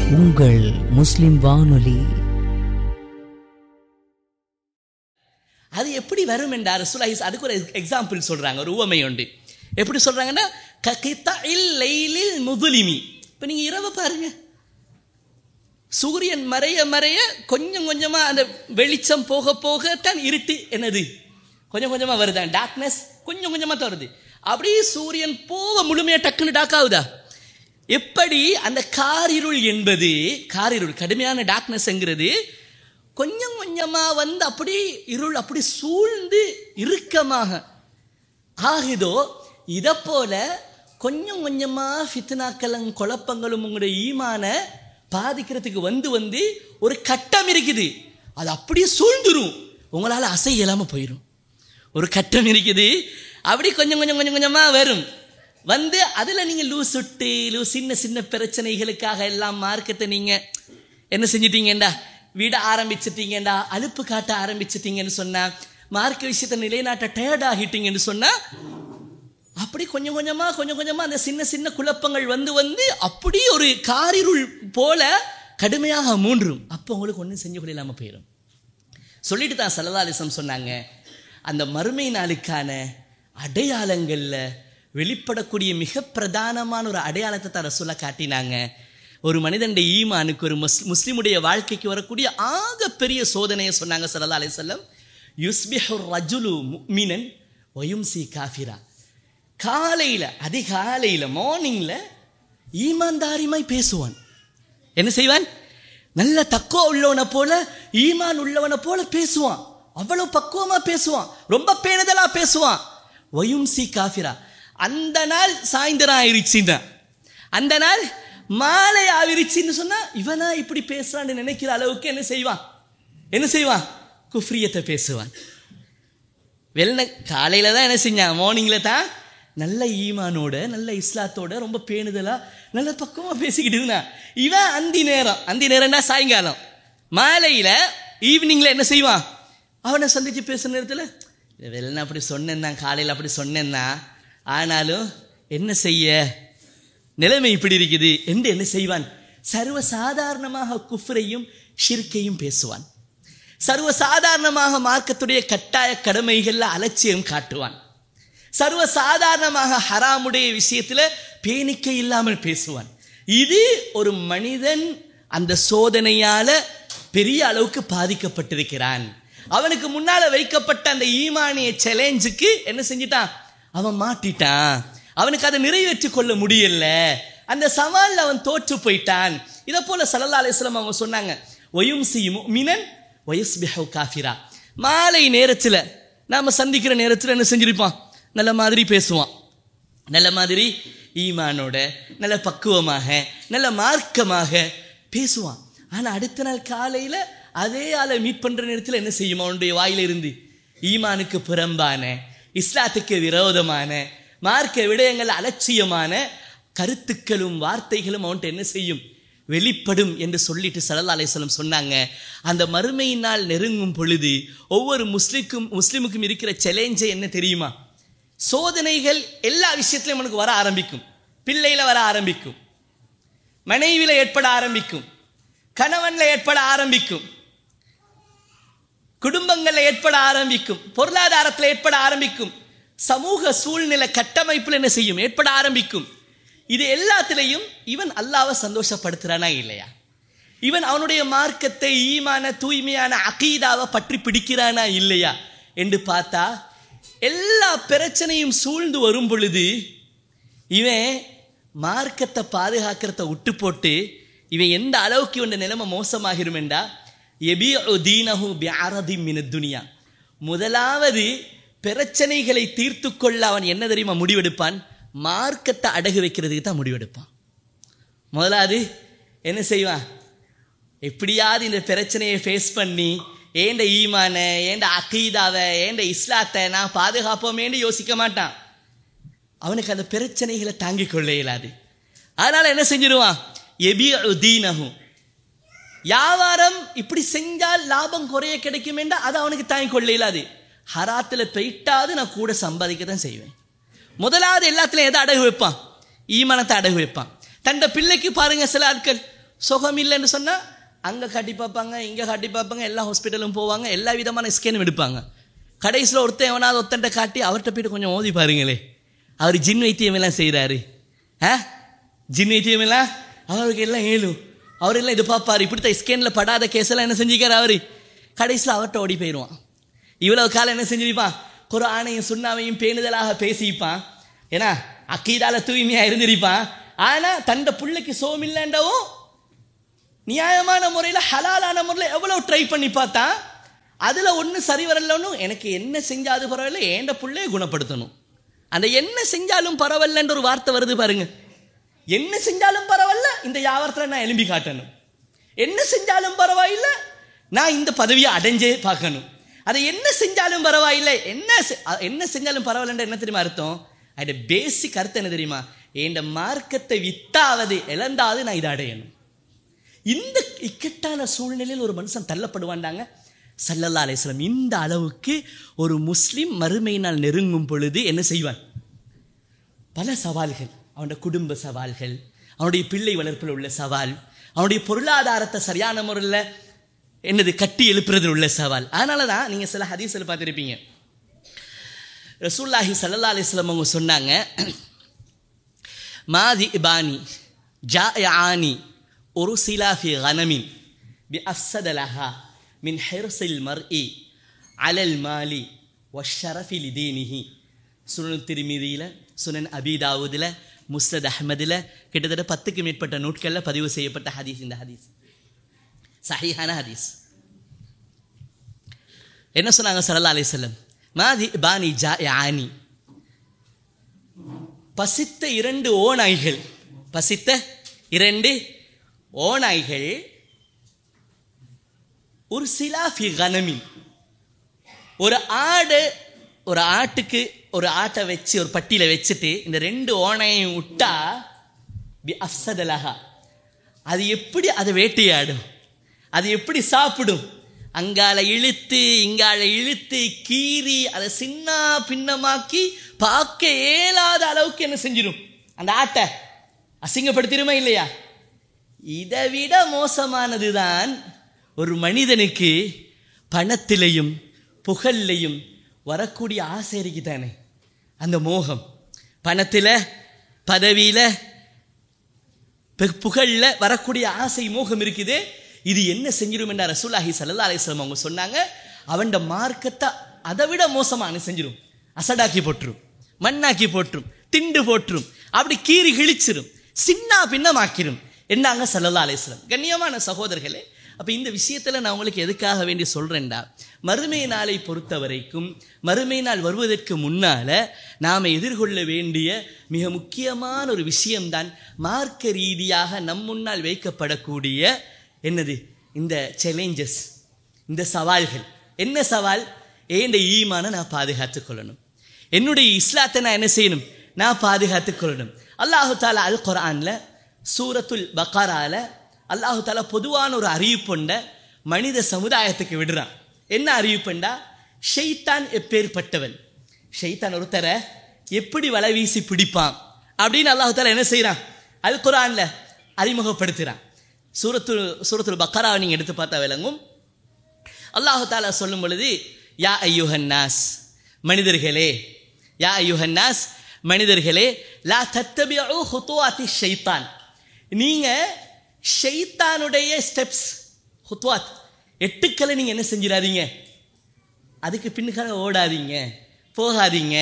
உங்கள் முஸ்லிம் வானொலி. அது எப்படி வரும் என்றார் ரசூலுல்லாஹி. அதுக்கு ஒரு எக்ஸாம்பிள் சொல்றாங்க, ஒரு உவமை உண்டு. எப்படி சொல்றாங்கன்னா, ககிதஇல் லைலில் முதுலிமி. இப்போ நீங்க இரவு பாருங்க, சூரியன் மறைய மறைய கொஞ்சம் கொஞ்சமா அந்த வெளிச்சம் போக போக தான் இருட்டு என்னது கொஞ்சம் கொஞ்சமா வருதான், டார்க்னஸ் கொஞ்சம் கொஞ்சமா தான் வருது. அப்படியே சூரியன் போக முழுமையா டக்குன்னு டார்க் ஆகுதா? எப்படி அந்த காரிருள் என்பது, காரிருள் கடுமையான டார்க்னஸ்ங்கிறது கொஞ்சம் கொஞ்சமா வந்து அப்படி இருள் அப்படி சூழ்ந்து இறுக்கமாக ஆகுதோ, இதை போல கொஞ்சம் கொஞ்சமா ஃபித்னாக்களும் குழப்பங்களும் உங்களுடைய ஈமான பாதிக்கிறதுக்கு வந்து வந்து ஒரு கட்டம் இருக்குது, அது அப்படியே சூழ்ந்துரும், உங்களால் அசை இல்லாமல் போயிடும். ஒரு கட்டம் இருக்குது, அப்படி கொஞ்சம் கொஞ்சம் கொஞ்சம் கொஞ்சமாக வரும் வந்து, அதில் நீங்கள் சின்ன சின்ன பிரச்சனைகளுக்காக எல்லாம் மார்க்கத்தை நீங்கள் என்ன செஞ்சிட்டீங்கண்டா, விட ஆரம்பிச்சிட்டீங்கண்டா, அலுப்பு காட்ட ஆரம்பிச்சிட்டீங்கன்னு சொன்னால், மார்க்க விஷயத்தை நிலைநாட்ட டயர்ட் ஆகிட்டீங்கன்னு சொன்னால், அப்படி கொஞ்சம் கொஞ்சமாக அந்த சின்ன சின்ன குழப்பங்கள் வந்து வந்து அப்படி ஒரு காரிருள் போல கடுமையாக மூன்றும். அப்போ உங்களுக்கு ஒன்றும் செஞ்சு கொள்ள இல்லாமல் போயிடும். சொல்லிட்டு தான் ஸல்லல்லாஹு அலைஹி வஸல்லம் சொன்னாங்க, அந்த மறுமை நாளுக்கான அடையாளங்களில் வெளிப்படக்கூடிய மிக பிரதானமான ஒரு அடையாளத்தை தான் ரசூலுல்லாஹ் காட்டினாங்க. ஒரு மனிதனுடைய ஈமானுக்கு, ஒரு முஸ்லிமுடைய வாழ்க்கைக்கு வரக்கூடிய ஆகப்பெரிய சோதனையை சொன்னாங்க ஸல்லல்லாஹு அலைஹி வஸல்லம். யுஸ்பிஹு ரஜுலு முஃமினன் வயும்சி காஃபிரா. காலையில் அதிகாலையில் மார்னிங்கில் ஈமான்தாரிமாய் பேசுவான். என்ன செய்வான்? நல்ல தக்குவா உள்ளவனை போல, ஈமான் உள்ளவனை போல பேசுவான். அவ்வளவு பக்குவமாக பேசுவான், ரொம்ப பேணுதலாக பேசுவான். வயும்சி காஃபிரா. அந்த நாள் சாயந்தரம் ஆயிடுச்சுன்னா, அந்த நாள் மாலை ஆவிருச்சுன்னு சொன்னா, இவனா இப்படி பேசுறான்னு நினைக்கிற அளவுக்கு என்ன செய்வான்? குஃப்ரியத்தை பேசுவான். காலையில தான் என்ன செஞ்சான்? மார்னிங்ல தான் நல்ல ஈமானோட, நல்ல இஸ்லாத்தோட, ரொம்ப பேணுதலா, நல்ல பக்குவமா பேசிக்கிட்டு இருந்தான். இவன் அந்தி நேரம்னா சாயங்காலம், மாலையில ஈவினிங்ல என்ன செய்வான்? அவனை சந்திச்சு பேசுற நேரத்தில், வெளில அப்படி சொன்னேன், காலையில் அப்படி சொன்னேன், ஆனாலும் என்ன செய்ய, நிலைமை இப்படி இருக்குது என்று என்ன செய்வான்? சர்வசாதாரணமாக குஃப்ரையும் ஷிர்கையும் பேசுவான். சர்வசாதாரணமாக மார்க்கத்துடைய கட்டாய கடமைகளில் அலட்சியம் காட்டுவான். சர்வசாதாரணமாக ஹராமுடைய விஷயத்தில் பேணிக்கை இல்லாமல் பேசுவான். இது ஒரு மனிதன் அந்த சோதனையால பெரிய அளவுக்கு பாதிக்கப்பட்டிருக்கிறான். அவனுக்கு முன்னால வைக்கப்பட்ட அந்த ஈமானிய சேலஞ்சுக்கு என்ன செஞ்சிட்டான்? அவன் மாட்டிட்டான். அவனுக்கு அதை நிறைவேற்றி கொள்ள முடியல. அந்த சவாலில் அவன் தோற்று போயிட்டான். இதை போல ஸல்லல்லாஹு அலைஹி வஸல்லம் அவங்க சொன்னாங்க, வயும்சி முஃமினன் வயஸ்பிஹு காஃபிரா. மாலை நேரத்தில் நாம சந்திக்கிற நேரத்தில் என்ன செஞ்சிருப்பான்? நல்ல மாதிரி பேசுவான், நல்ல மாதிரி ஈமானோட, நல்ல பக்குவமாக, நல்ல மார்க்கமாக பேசுவான். ஆனால் அடுத்த நாள் காலையில் அதே ஆளை மீட் பண்ணுற நேரத்தில் என்ன செய்யும்? அவனுடைய வாயிலிருந்து ஈமானுக்கு புறம்பான, இஸ்லாத்துக்கு விரோதமான, மார்க்க விடயங்கள் அலட்சியமான கருத்துக்களும் வார்த்தைகளும் அவன்கிட்ட என்ன செய்யும்? வெளிப்படும் என்று சொல்லிட்டு ஸல்லல்லாஹு அலைஹி வஸல்லம் சொன்னாங்க. அந்த மறுமையினால் நெருங்கும் பொழுது ஒவ்வொரு முஸ்லிமுக்கும் இருக்கிற சேலஞ்சே என்ன தெரியுமா? சோதனைகள் எல்லா விஷயத்திலும் அவனுக்கு வர ஆரம்பிக்கும். பிள்ளையில வர ஆரம்பிக்கும், மனைவியில ஏற்பட ஆரம்பிக்கும், கணவன்ல ஏற்பட ஆரம்பிக்கும், குடும்பங்கள்ல ஏற்பட ஆரம்பிக்கும், பொருளாதாரத்தில் ஏற்பட ஆரம்பிக்கும், சமூக சூழ்நிலை கட்டமைப்பில் என்ன செய்யும்? ஏற்பட ஆரம்பிக்கும். இது எல்லாத்திலையும் இவன் அல்லாஹ்வை சந்தோஷப்படுத்துறானா இல்லையா? இவன் அவனுடைய மார்க்கத்தை, ஈமான, தூய்மையான அகீதாவை பற்றி பிடிக்கிறானா இல்லையா என்று பார்த்தா, எல்லா பிரச்சனையும் சூழ்ந்து வரும் பொழுது இவன் மார்க்கத்தை பாதுகாக்கிறத விட்டு போட்டு, இவன் எந்த அளவுக்கு இவன் நிலைமை மோசமாகிரும் என்றா, யபீஉ தீனஹு பிஅரதி மினத் துனியா. முதலாவது பிரச்சனைகளை தீர்த்து கொள்ள அவன் என்ன தெரியுமா முடிவெடுப்பான்? மார்க்கத்தை அடகு வைக்கிறதுக்கு தான் முடிவெடுப்பான். முதலாவது என்ன செய்வான்? எப்படியாவது இந்த பிரச்சனையை ஃபேஸ் பண்ணி ஏண்ட ஈமான, ஏண்ட அகீதாவை, ஏண்ட இஸ்லாத்தை நான் பாதுகாப்போமேன்னு யோசிக்க மாட்டான். அவனுக்கு அந்த பிரச்சனைகளை தாங்கிக் கொள்ள இயலாது. அதனால என்ன செஞ்சிருவான்? யபீஉ தீனஹு. வியாபாரம் இப்படி செஞ்சால் லாபம் குறைய கிடைக்கும் என்றால் அதை அவனுக்கு தாங்கிக் கொள்ள இயலாது. ஹராத்தில் போயிட்டாது நான் கூட சம்பாதிக்க தான் செய்வேன். முதலாவது எல்லாத்துலையும் எதை அடகு வைப்பான்? ஈமானத்தை அடகு வைப்பான். தந்த பிள்ளைக்கு பாருங்க, சில ஆட்கள் சுகம் இல்லைன்னு சொன்னால் அங்கே காட்டி பார்ப்பாங்க, இங்கே காட்டி பார்ப்பாங்க, எல்லா ஹாஸ்பிட்டலும் போவாங்க, எல்லா விதமான ஸ்கேனும் எடுப்பாங்க. கடைசியில் ஒருத்தன் எவனாவது ஒத்தன்ட்ட காட்டி அவர்கிட்ட போய்ட்டு கொஞ்சம் ஓதி பாருங்களே, அவர் ஜின் வைத்தியம் எல்லாம் செய்கிறாரு. ஜின் வைத்தியம் எல்லாம் அவருக்கு எல்லாம் ஏழும், அவரெல்லாம் இது பார்ப்பார். இப்படித்தான் ஸ்கேனில் படாத கேஸெல்லாம் என்ன செஞ்சுக்கார் அவர். கடைசியில் அவர்கிட்ட ஓடி போயிடுவான். இவ்வளவு காலம் என்ன செஞ்சிருப்பான், குர்ஆனையும் சுன்னாவையும் பேணுதலாக பேசிப்பான், ஏன்னா அக்கீதால தூய்மையாக இருந்திருப்பான். ஆனால் தண்ட பிள்ளைக்கு சோமில்லைண்டவும் நியாயமான முறையில் ஹலாலான முறையில் எவ்வளோ ட்ரை பண்ணி பார்த்தா அதில் ஒன்றும் சரி வரலன்னு, எனக்கு என்ன செஞ்சாது பரவாயில்ல, ஏண்ட பிள்ளையை குணப்படுத்தணும். அந்த என்ன செஞ்சாலும் பரவாயில்லன்ற ஒரு வார்த்தை வருது பாருங்க. என்ன செஞ்சாலும் பரவாயில்ல, இந்த வியாபாரத்தில் நான் எழும்பி காட்டணும். என்ன செஞ்சாலும் பரவாயில்லை, நான் இந்த பதவியை அடைஞ்சே பார்க்கணும். அதை என்ன செஞ்சாலும் பரவாயில்லை, என்ன செஞ்சாலும் பரவாயில்லன்ற என்ன தெரியுமா அர்த்தம்? அதோட பேசிக் அர்த்தம் என்ன தெரியுமா? என் மார்க்கத்தை வித்தாவது இழந்தாவது நான் இதை அடையணும். இந்த இக்கட்டான சூழ்நிலையில் ஒரு மனுஷன் தள்ளப்படுவாண்டாங்க. ஸல்லல்லாஹு அலைஹி வஸல்லம் இந்த அளவுக்கு ஒரு முஸ்லிம் மறுமை நாள் நெருங்கும் பொழுது என்ன செய்வான்? பல சவால்கள், அவனுடைய குடும்ப சவால்கள், அவனுடைய பிள்ளை வளர்ப்பில் உள்ள சவால், அவனுடைய பொருளாதாரத்தை சரியான முறையில் என்னது கட்டி எழுப்புறதில் உள்ள சவால். அதனால தான் நீங்கள் சில ஹதீஸில் பார்த்துருப்பீங்க, ரசூலுல்லாஹி ஸல்லல்லாஹு அலைஹி வஸல்லம் அவங்க சொன்னாங்க, மாதி இபானி ஜாயானி உருசிலா ஃபி கனமின் பி அஃஸத லஹா மின் ஹிர்ஸில் மர்இ அலல் மாலி வஷ்ஷரஃபி லிதீனிஹி. சுனன் திர்மிதியில், சுனன் அபீ தாவூதில், முஸ்னத் அஹ்மதில் கிட்டத்தட்ட 10க்கு மேற்பட்ட நூட்களில் பதிவு செய்யப்பட்ட ஹதீஸ். இந்த ஹதீஸ் சஹீஹான ஹதீஸ். என்ன சொன்னாங்க ஸல்லல்லாஹு அலைஹி வஸல்லம்? மாதி பானி ஜாயானி, பசித்த 2 ஓநாய்கள், பசித்த 2 ஓநாய்கள், ஒரு சிலா ஃபி கனமின், ஒரு ஆட்டுக்கு ஒரு ஆட்டை வச்சு ஒரு பட்டியில் வச்சுட்டு இந்த 2 ஓனையும் விட்டா பி அஃஸதலஹா, அது எப்படி அதை வேட்டையாடும், அது எப்படி சாப்பிடும்? அங்கால இழுத்து இங்கால இழுத்து கீறி அதை சின்ன பின்னமாக்கி பார்க்க இயலாத அளவுக்கு என்ன செஞ்சிடும்? அந்த ஆட்டை அசிங்கப்படுத்திடுமா இல்லையா? இதை விட மோசமானதுதான் ஒரு மனிதனுக்கு பணத்திலையும் புகழ்லையும் வரக்கூடிய ஆசை இருக்குதானே, அந்த மோகம். பணத்தில், பதவியில், புகழில் வரக்கூடிய ஆசை மோகம் இருக்குது. இது என்ன செஞ்சிடும் என்ற ரசூலுல்லாஹி ஸல்லல்லாஹு அலைஹி வஸல்லம் அவங்க சொன்னாங்க, அவன் மார்க்கத்தை அதை விட மோசமான செஞ்சிடும். அசடாக்கி போட்டுரும், மண்ணாக்கி போட்டுரும், திண்டு போட்டுரும், அப்படி கீறி கிழிச்சிரும், சின்ன பின்னமாக்கிரும் என்னாங்க ஸல்லல்லாஹு அலைஹி வஸல்லம். கண்ணியமான சகோதரர்களே, அப்போ இந்த விஷயத்தில் நான் உங்களுக்கு எதுக்காக வேண்டி சொல்கிறேன்டா, மறுமை நாளை பொறுத்த வரைக்கும், மறுமை நாள் வருவதற்கு முன்னால் நாம் எதிர்கொள்ள வேண்டிய மிக முக்கியமான ஒரு விஷயம்தான் மார்க்க ரீதியாக நம் முன்னால் வைக்கப்படக்கூடிய என்னது இந்த சேலஞ்சஸ், இந்த சவால்கள். என்ன சவால்? ஏண்ட ஈமானை நான் பாதுகாத்துக் கொள்ளணும், என்னுடைய இஸ்லாத்தை நான் என்ன செய்யணும், நான் பாதுகாத்துக் கொள்ளணும். அல்லாஹு தாலா அல் குர்ஆன்ல சூரத்துல் பக்ரால அல்லாஹு தாலா பொதுவான ஒரு அறிவிப்புண்ட மனித சமுதாயத்துக்கு விடுறான். என்ன அறிவிப்புண்டா? ஷைத்தான் எப்பேற்பட்டவன், ஷைத்தான் ஒருத்தரை எப்படி வலை வீசி பிடிப்பான் அப்படின்னு அல்லாஹு தாலா என்ன செய்யறான், அல் குர்ஆன்ல அறிமுகப்படுத்துறான். சூரத்துல் பக்ராவை நீங்கள் எடுத்து பார்த்தா விளங்கும். அல்லாஹு தாலா சொல்லும் பொழுது, யா ஐயுஹன்னாஸ், மனிதர்களே, யா ஐயுஹன்னாஸ், மனிதர்களே, லா தத்தபிஉ ஹுதுவாத்தி ஷைத்தான், நீங்க ஷைத்தானுடைய ஸ்டெப்ஸ், ஹுத்வாத், எட்டுக்களை நீங்க என்ன செஞ்சிடாதீங்க, அதுக்கு பின்னுக்காக ஓடாதீங்க, போகாதீங்க.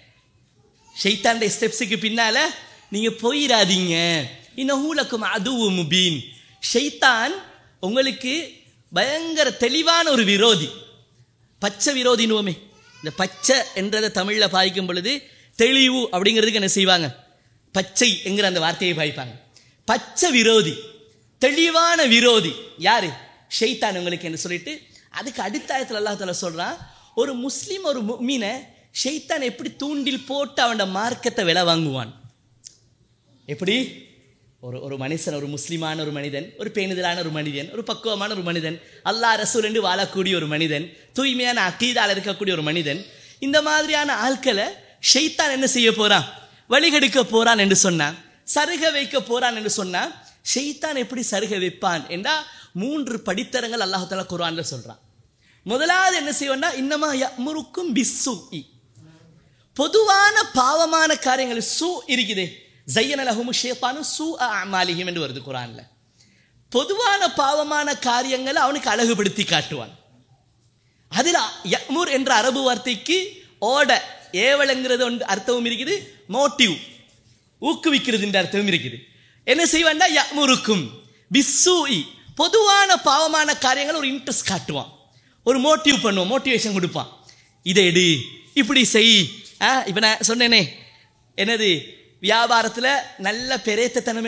ஷைத்தானுடைய ஸ்டெப்ஸுக்கு பின்னால நீங்க போயிடாதீங்க. இன்னஹு லக்கும் அதுவும் முபீன், ஷைத்தான் உங்களுக்கு பயங்கர தெளிவான ஒரு விரோதி, பச்சை விரோதினுவோமே. இந்த பச்சை என்றதை தமிழில் பாய்க்கும் பொழுது தெளிவு அப்படிங்கிறதுக்கு என்ன செய்வாங்க, பச்சை என்கிற அந்த வார்த்தையை பாய்ப்பாங்க. பச்சை விரோதி, தெளிவான விரோதி யாரு? ஷைத்தான் உங்களுக்கு என்ன சொல்லிட்டு, அதுக்கு அடுத்த ஆயத்தில் அல்லாஹ் தஆலா சொல்றான், ஒரு முஸ்லீம் ஒரு முஃமினை ஷைத்தான் எப்படி தூண்டில் போட்டு அவனோட மார்க்கத்தை விலை வாங்குவான். எப்படி ஒரு மனுஷன், ஒரு முஸ்லிமான ஒரு மனிதன், ஒரு பேணுதலான ஒரு மனிதன், ஒரு பக்குவமான ஒரு மனிதன், அல்லாஹ் ரசூல் என்று வாழக்கூடிய ஒரு மனிதன், தூய்மையான அக்கீதால இருக்கக்கூடிய ஒரு மனிதன், இந்த மாதிரியான ஆட்களை ஷைத்தான் என்ன செய்ய போறான், வழிகெடுக்க போறான் என்று சொன்னான், சருக வைக்க போறான் என்று சொன்னா, ஷைத்தான் எப்படி சருக வைப்பான் என்றா 3 படித்தரங்கள் அல்லாஹ் தஆலா குர்ஆன்ல சொல்றான். முதலாவது என்ன செய்வனா, இன்னமா யஅமுருக்கும் பிஸ்ஸூஇ, பொதுவான பாவமான காரியங்கள் சூ இருக்குதே, ஸய்யன லஹுமு ஷைத்தானு சூஅ அமாலிஹிம் என்று வருது குர்ஆன்ல. பொதுவான பாவமான காரியங்களை அவனுக்கு அழகுபடுத்தி காட்டுவான். அதில் யஅமுர் என்ற அரபு வார்த்தைக்கு ஓட ஏவலங்கிறது அர்த்தமும் இருக்குது, மோட்டிவ் ஊக்குவிக்கிறது என்ற அர்த்தமும் இருக்குது. என்ன செய்வான்டா, யஅமுருக்கும் பிஸ்ஸூஇ, பொதுவான பாவமான காரியங்கள் ஒரு இன்ட்ரெஸ்ட் காட்டுவான், ஒரு மோட்டிவ் பண்ணுவான், மோட்டிவேஷன் கொடுப்பான். இதை எடு, இப்படி செய். இப்போ நான் சொன்னேனே என்னது, வியாபாரத்தில் நல்ல பெரேத்தனம்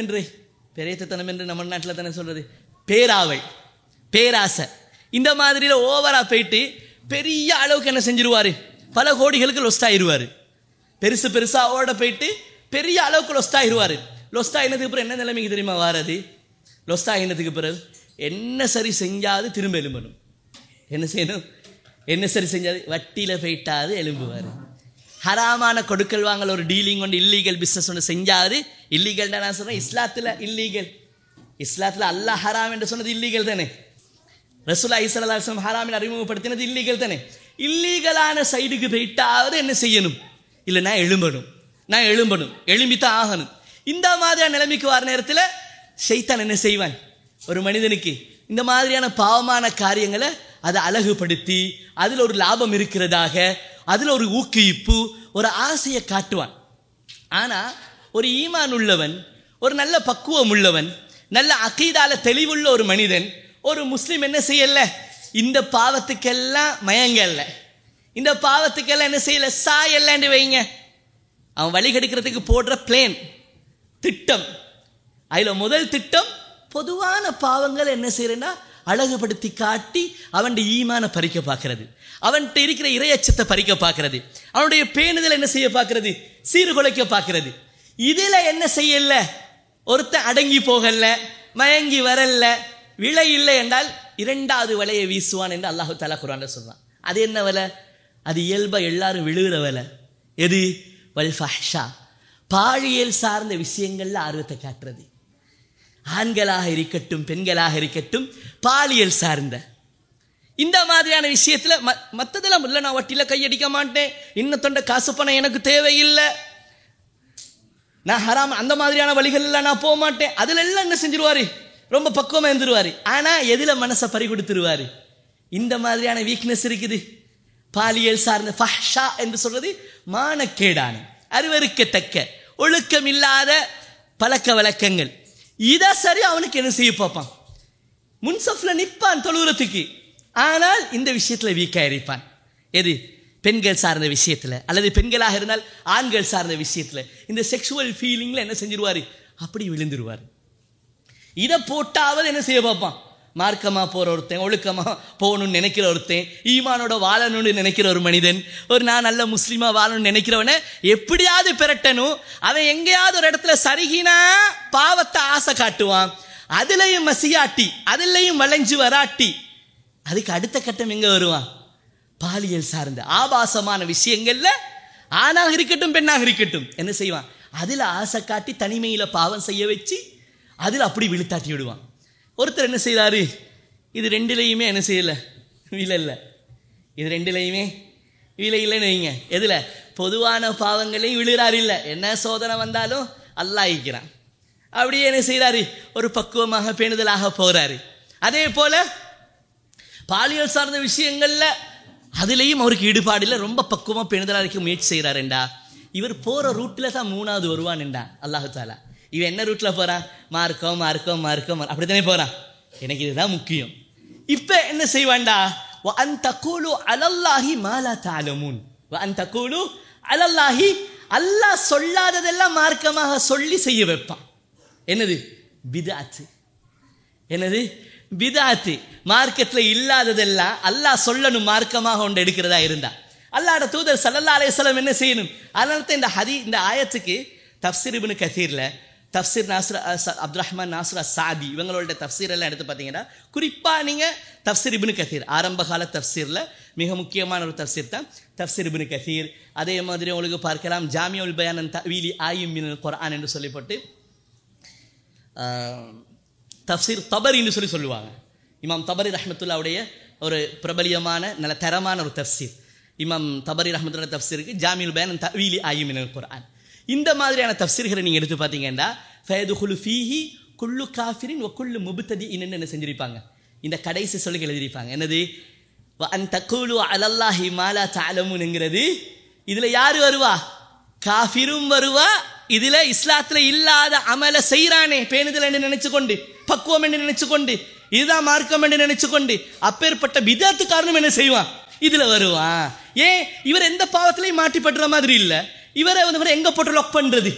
என்று நம்ம நாட்டில் தானே சொல்றது, பேராவை, பேராசை, இந்த மாதிரியில் ஓவரா போயிட்டு பெரிய அளவுக்கு என்ன செஞ்சிருவாரு, பல கோடிகளுக்கு லொஸ்ட் ஆயிடுவார். பெருசா ஓட போயிட்டு பெரிய அளவுக்கு லொஸ்ட் ஆயிடுவார். லொஸ்ட் ஆகினதுக்கு பிறகு என்ன நிலைமைக்கு தெரியுமா வாரது? லொஸ்ட் ஆகினதுக்கு பிறகு என்ன சரி செஞ்சாது திரும்ப எலும்பணும். என்ன செய்யணும்? என்ன சரி செஞ்சாது வட்டியில் போயிட்டாது எலும்புவார். ஹராமான கொடுக்கல் வாங்கல் ஒரு டீலிங் ஒன்று, இல்லீகல் பிஸ்னஸ் ஒன்று செஞ்சாது, இல்லீகல் தான் நான் சொல்கிறேன், இஸ்லாத்தில் இல்லீகல். இஸ்லாத்தில் அல்லாஹ் ஹராம் என்று சொன்னது இல்லீகல் தானே, ரசூலுல்லாஹி ஸல்லல்லாஹு அலைஹி வஸல்லம் ஹராமின் அறிமுகப்படுத்தினது இல்லீகல் தானே. இல்லீகலான சைடுக்கு போயிட்டாவது என்ன செய்யணும், இல்லை நான் எழும்பணும், எழும்பித்தான் ஆகணும். இந்த மாதிரியான நிலைமைக்கு வர நேரத்தில் ஷைத்தான் என்ன செய்வான், ஒரு மனிதனுக்கு இந்த மாதிரியான பாவமான காரியங்களை அதை அழகுபடுத்தி அதில் ஒரு லாபம் இருக்கிறதாக, அதில் ஒரு ஊக்குவிப்பு, ஒரு ஆசையை காட்டுவான். ஆனால் ஒரு ஈமான் உள்ளவன், ஒரு நல்ல பக்குவம் உள்ளவன், நல்ல அகீதால தெளிவுள்ள ஒரு மனிதன், ஒரு முஸ்லீம் என்ன செய்யல, இந்த பாவத்துக்கெல்லாம் மயங்கல்ல, இந்த பாவத்துக்கெல்லாம் என்ன செய்யல, சாயல்லன்னு வைங்க. அவன் வழி கெடுக்கிறதுக்கு போடுற பிளேன் திட்டம், அதில் முதல் திட்டம் பொதுவான பாவங்கள் என்ன செய்யறேன்னா அழகுபடுத்தி காட்டி அவன் ஈமான பறிக்க பார்க்கிறது, அவன்கிட்ட இருக்கிற இறையச்சத்தை பறிக்க பார்க்கிறது, அவனுடைய பேணுதல் என்ன செய்ய பார்க்கிறது, சீர்குலைக்க பார்க்கிறது. இதில் என்ன செய்யல, ஒருத்தன் அடங்கி போகல, மயங்கி வரல, விலை இல்லை என்றால் 2வது வலையை வீசுவான் என்று அல்லாஹு தஆலா குர்ஆன்ல சொல்றான். அது என்ன வலை? அது இயல்பா எல்லாரும் விழுகிற வலை. எது? வல் ஃபஹ்ஷா, பாலியல் சார்ந்த விஷயங்கள்ல ஆர்வத்தை காட்டுறது. ஆண்களாக இருக்கட்டும் பெண்களாக இருக்கட்டும், பாலியல் சார்ந்த இந்த மாதிரியான விஷயத்துல மற்றதெல்லாம் இல்லை, நான் வட்டியில கையடிக்க மாட்டேன், இன்னத்தொண்ட காசு பணம் எனக்கு தேவையில்லை, நான் ஹராம் அந்த மாதிரியான வழிகள் நான் போக மாட்டேன், அதுல எல்லாம் என்ன செஞ்சிருவாரு, ரொம்ப பக்குவமா இருந்துருவாரு. ஆனா எதுல மனசை பறி கொடுத்துருவாரு, இந்த மாதிரியான வீக்னஸ் இருக்குது. பாலியல் சார்ந்த ஃபஹ்ஷா என்று சொல்றது மானக்கேடான, அருவருக்கத்தக்க, ஒழுக்கம் இல்லாத பழக்க வழக்கங்கள். இதை சரி அவனுக்கு என்ன செய்ய பார்ப்பான், முன்சஃப்ல நிற்பான் தொழுகிறதுக்கு, ஆனால் இந்த விஷயத்துல வீக்கா இருப்பான். எது? பெண்கள் சார்ந்த விஷயத்துல, அல்லது பெண்களாக இருந்தால் ஆண்கள் சார்ந்த விஷயத்துல, இந்த செக்ஷுவல் ஃபீலிங்ல என்ன செஞ்சிருவாரு, அப்படி விழுந்துருவார். இதை போட்டாவது என்ன செய்ய பார்ப்பான், மார்க்கமா போற ஒருத்தன், ஒழுக்கமா போகணும்னு நினைக்கிற ஒருத்தன், ஈமானோட வாழணும்னு நினைக்கிற ஒரு மனிதன், ஒரு நான் நல்ல முஸ்லீமா வாழணும்னு நினைக்கிறவனை எப்படியாவது பெறட்டணும். அவன் எங்கேயாவது ஒரு இடத்துல சருகினா பாவத்தை ஆசை காட்டுவான், அதுலயும் மசியாட்டி, அதுலயும் வளைஞ்சு வராட்டி, அதுக்கு அடுத்த கட்டம் எங்க வருவான், பாலியல் சார்ந்த ஆபாசமான விஷயங்கள்ல, ஆணாக இருக்கட்டும் பெண்ணாக இருக்கட்டும், என்ன செய்வான், அதுல ஆசை காட்டி தனிமையில பாவம் செய்ய வச்சு அதில் அப்படி விழுத்தாட்டி விடுவான். ஒருத்தர் என்ன செய்தாரு, இது 2லையுமே என்ன செய்யல, விலை இல்லை, இது 2லையுமே விலை இல்லைன்னு வைங்க. எதுல? பொதுவான பாவங்களையும் விழுகிறாரு, இல்லை என்ன சோதனை வந்தாலும் அல்லாஹ் இருக்கிறான், அப்படியே என்ன செய்யறாரு, ஒரு பக்குவமாக பேணுதலாக போகிறாரு. அதே போல பாலியல் சார்ந்த விஷயங்கள்ல அதுலேயும் அவருக்கு ஈடுபாடு இல்லை, ரொம்ப பக்குவமாக பேணுதலாக இருக்க முயற்சி செய்கிறாருண்டா, இவர் போகிற ரூட்டில் தான் 3வது வருவான்டா அல்லாஹு தாலா. இவன் என்ன ரூட்ல போறான், மார்க்கம் அப்படித்தானே போறான், எனக்கு இதுதான் முக்கியம். இப்ப என்ன செய்வான்டா, வஅன் தகூலு அலல்லாஹி மா லா தஅலமூன், வஅன் தகூலு அலல்லாஹி, அல்லாஹ் சொல்லாததெல்லாம் மார்க்கமாக சொல்லி செய்ய வைப்பான். என்னது? பித்அத். என்னது? பித்அத். மார்க்கத்துல இல்லாததெல்லாம் அல்லாஹ் சொல்லணும் மார்க்கமாக ஒன்று எடுக்கிறதா இருந்தா, அல்லாஹ்வுடைய தூதர் ஸல்லல்லாஹு அலைஹி வஸல்லம் என்ன செய்யணும். அதனால தான் இந்த ஆயத்துக்கு தஃப்சீர் இப்னு கஸீர்ல, தஃப்சீர் அப்துல் ரஹ்மான் நாசிர் அஸ்-சாதி இவங்களோட தஃப்சீர் எல்லாம் எடுத்து பார்த்தீங்கன்னா, குறிப்பாக நீங்கள் தஃப்சீர் இப்னு கஸீர், ஆரம்ப கால தஃப்சீரில் மிக முக்கியமான ஒரு தஃப்சீர் தான் தஃப்சீர் இப்னு கஸீர். அதே மாதிரி உங்களுக்கு பார்க்கலாம் ஜாமிஉல் பயான் அன் தஅவீலி ஆயிம் மினல் குர்ஆன் என்று சொல்லப்பட்டு தஃப்சீர் தபரின்னு சொல்லுவாங்க. இமாம் தபரி ரஹ்மத்துல்லாவுடைய ஒரு பிரபலியமான நல்ல தரமான ஒரு தஃப்சீர். இமாம் தபரி ரஹ்மத்துல்லா தஃப்சீருக்கு ஜாமியுல் பயான் தஅவீலி ஆயி மினல் குர்ஆன். இந்த மாதிரியான தஃப்சீர்களை நீங்கள் எடுத்து பார்த்தீங்கன்னா ஃபயதுகுலு ஃபீஹி குல்லு காஃபிரின் வ குல்லு முப்ததிஇன் என்ன செஞ்சிருப்பாங்க, இந்த கடைசி சொல்லுகள் எழுதியிருப்பாங்க. என்னது, வ அன் தக்கூலு அலல்லாஹி மா லா தஅலமூன்ங்கிறது. இதில் யார் வருவா? காஃபிரும் வருவா. இதில் இஸ்லாத்தில் இல்லாத அமலை செய்கிறானே, பேணுதல் என்று நினைச்சு கொண்டு, பக்குவம் என்று நினைச்சு கொண்டு, இதுதான் மார்க்கம் என்று நினைச்சு கொண்டு, அப்பேற்பட்ட பிதஅத்து காரணம் என்ன செய்வான், இதுல வருவான். ஏன் இவர் எந்த பாவத்திலையும் மாட்டிப்படுற மாதிரி இல்லை. இவரை வந்து எங்க போட்டு லாக் பண்றது?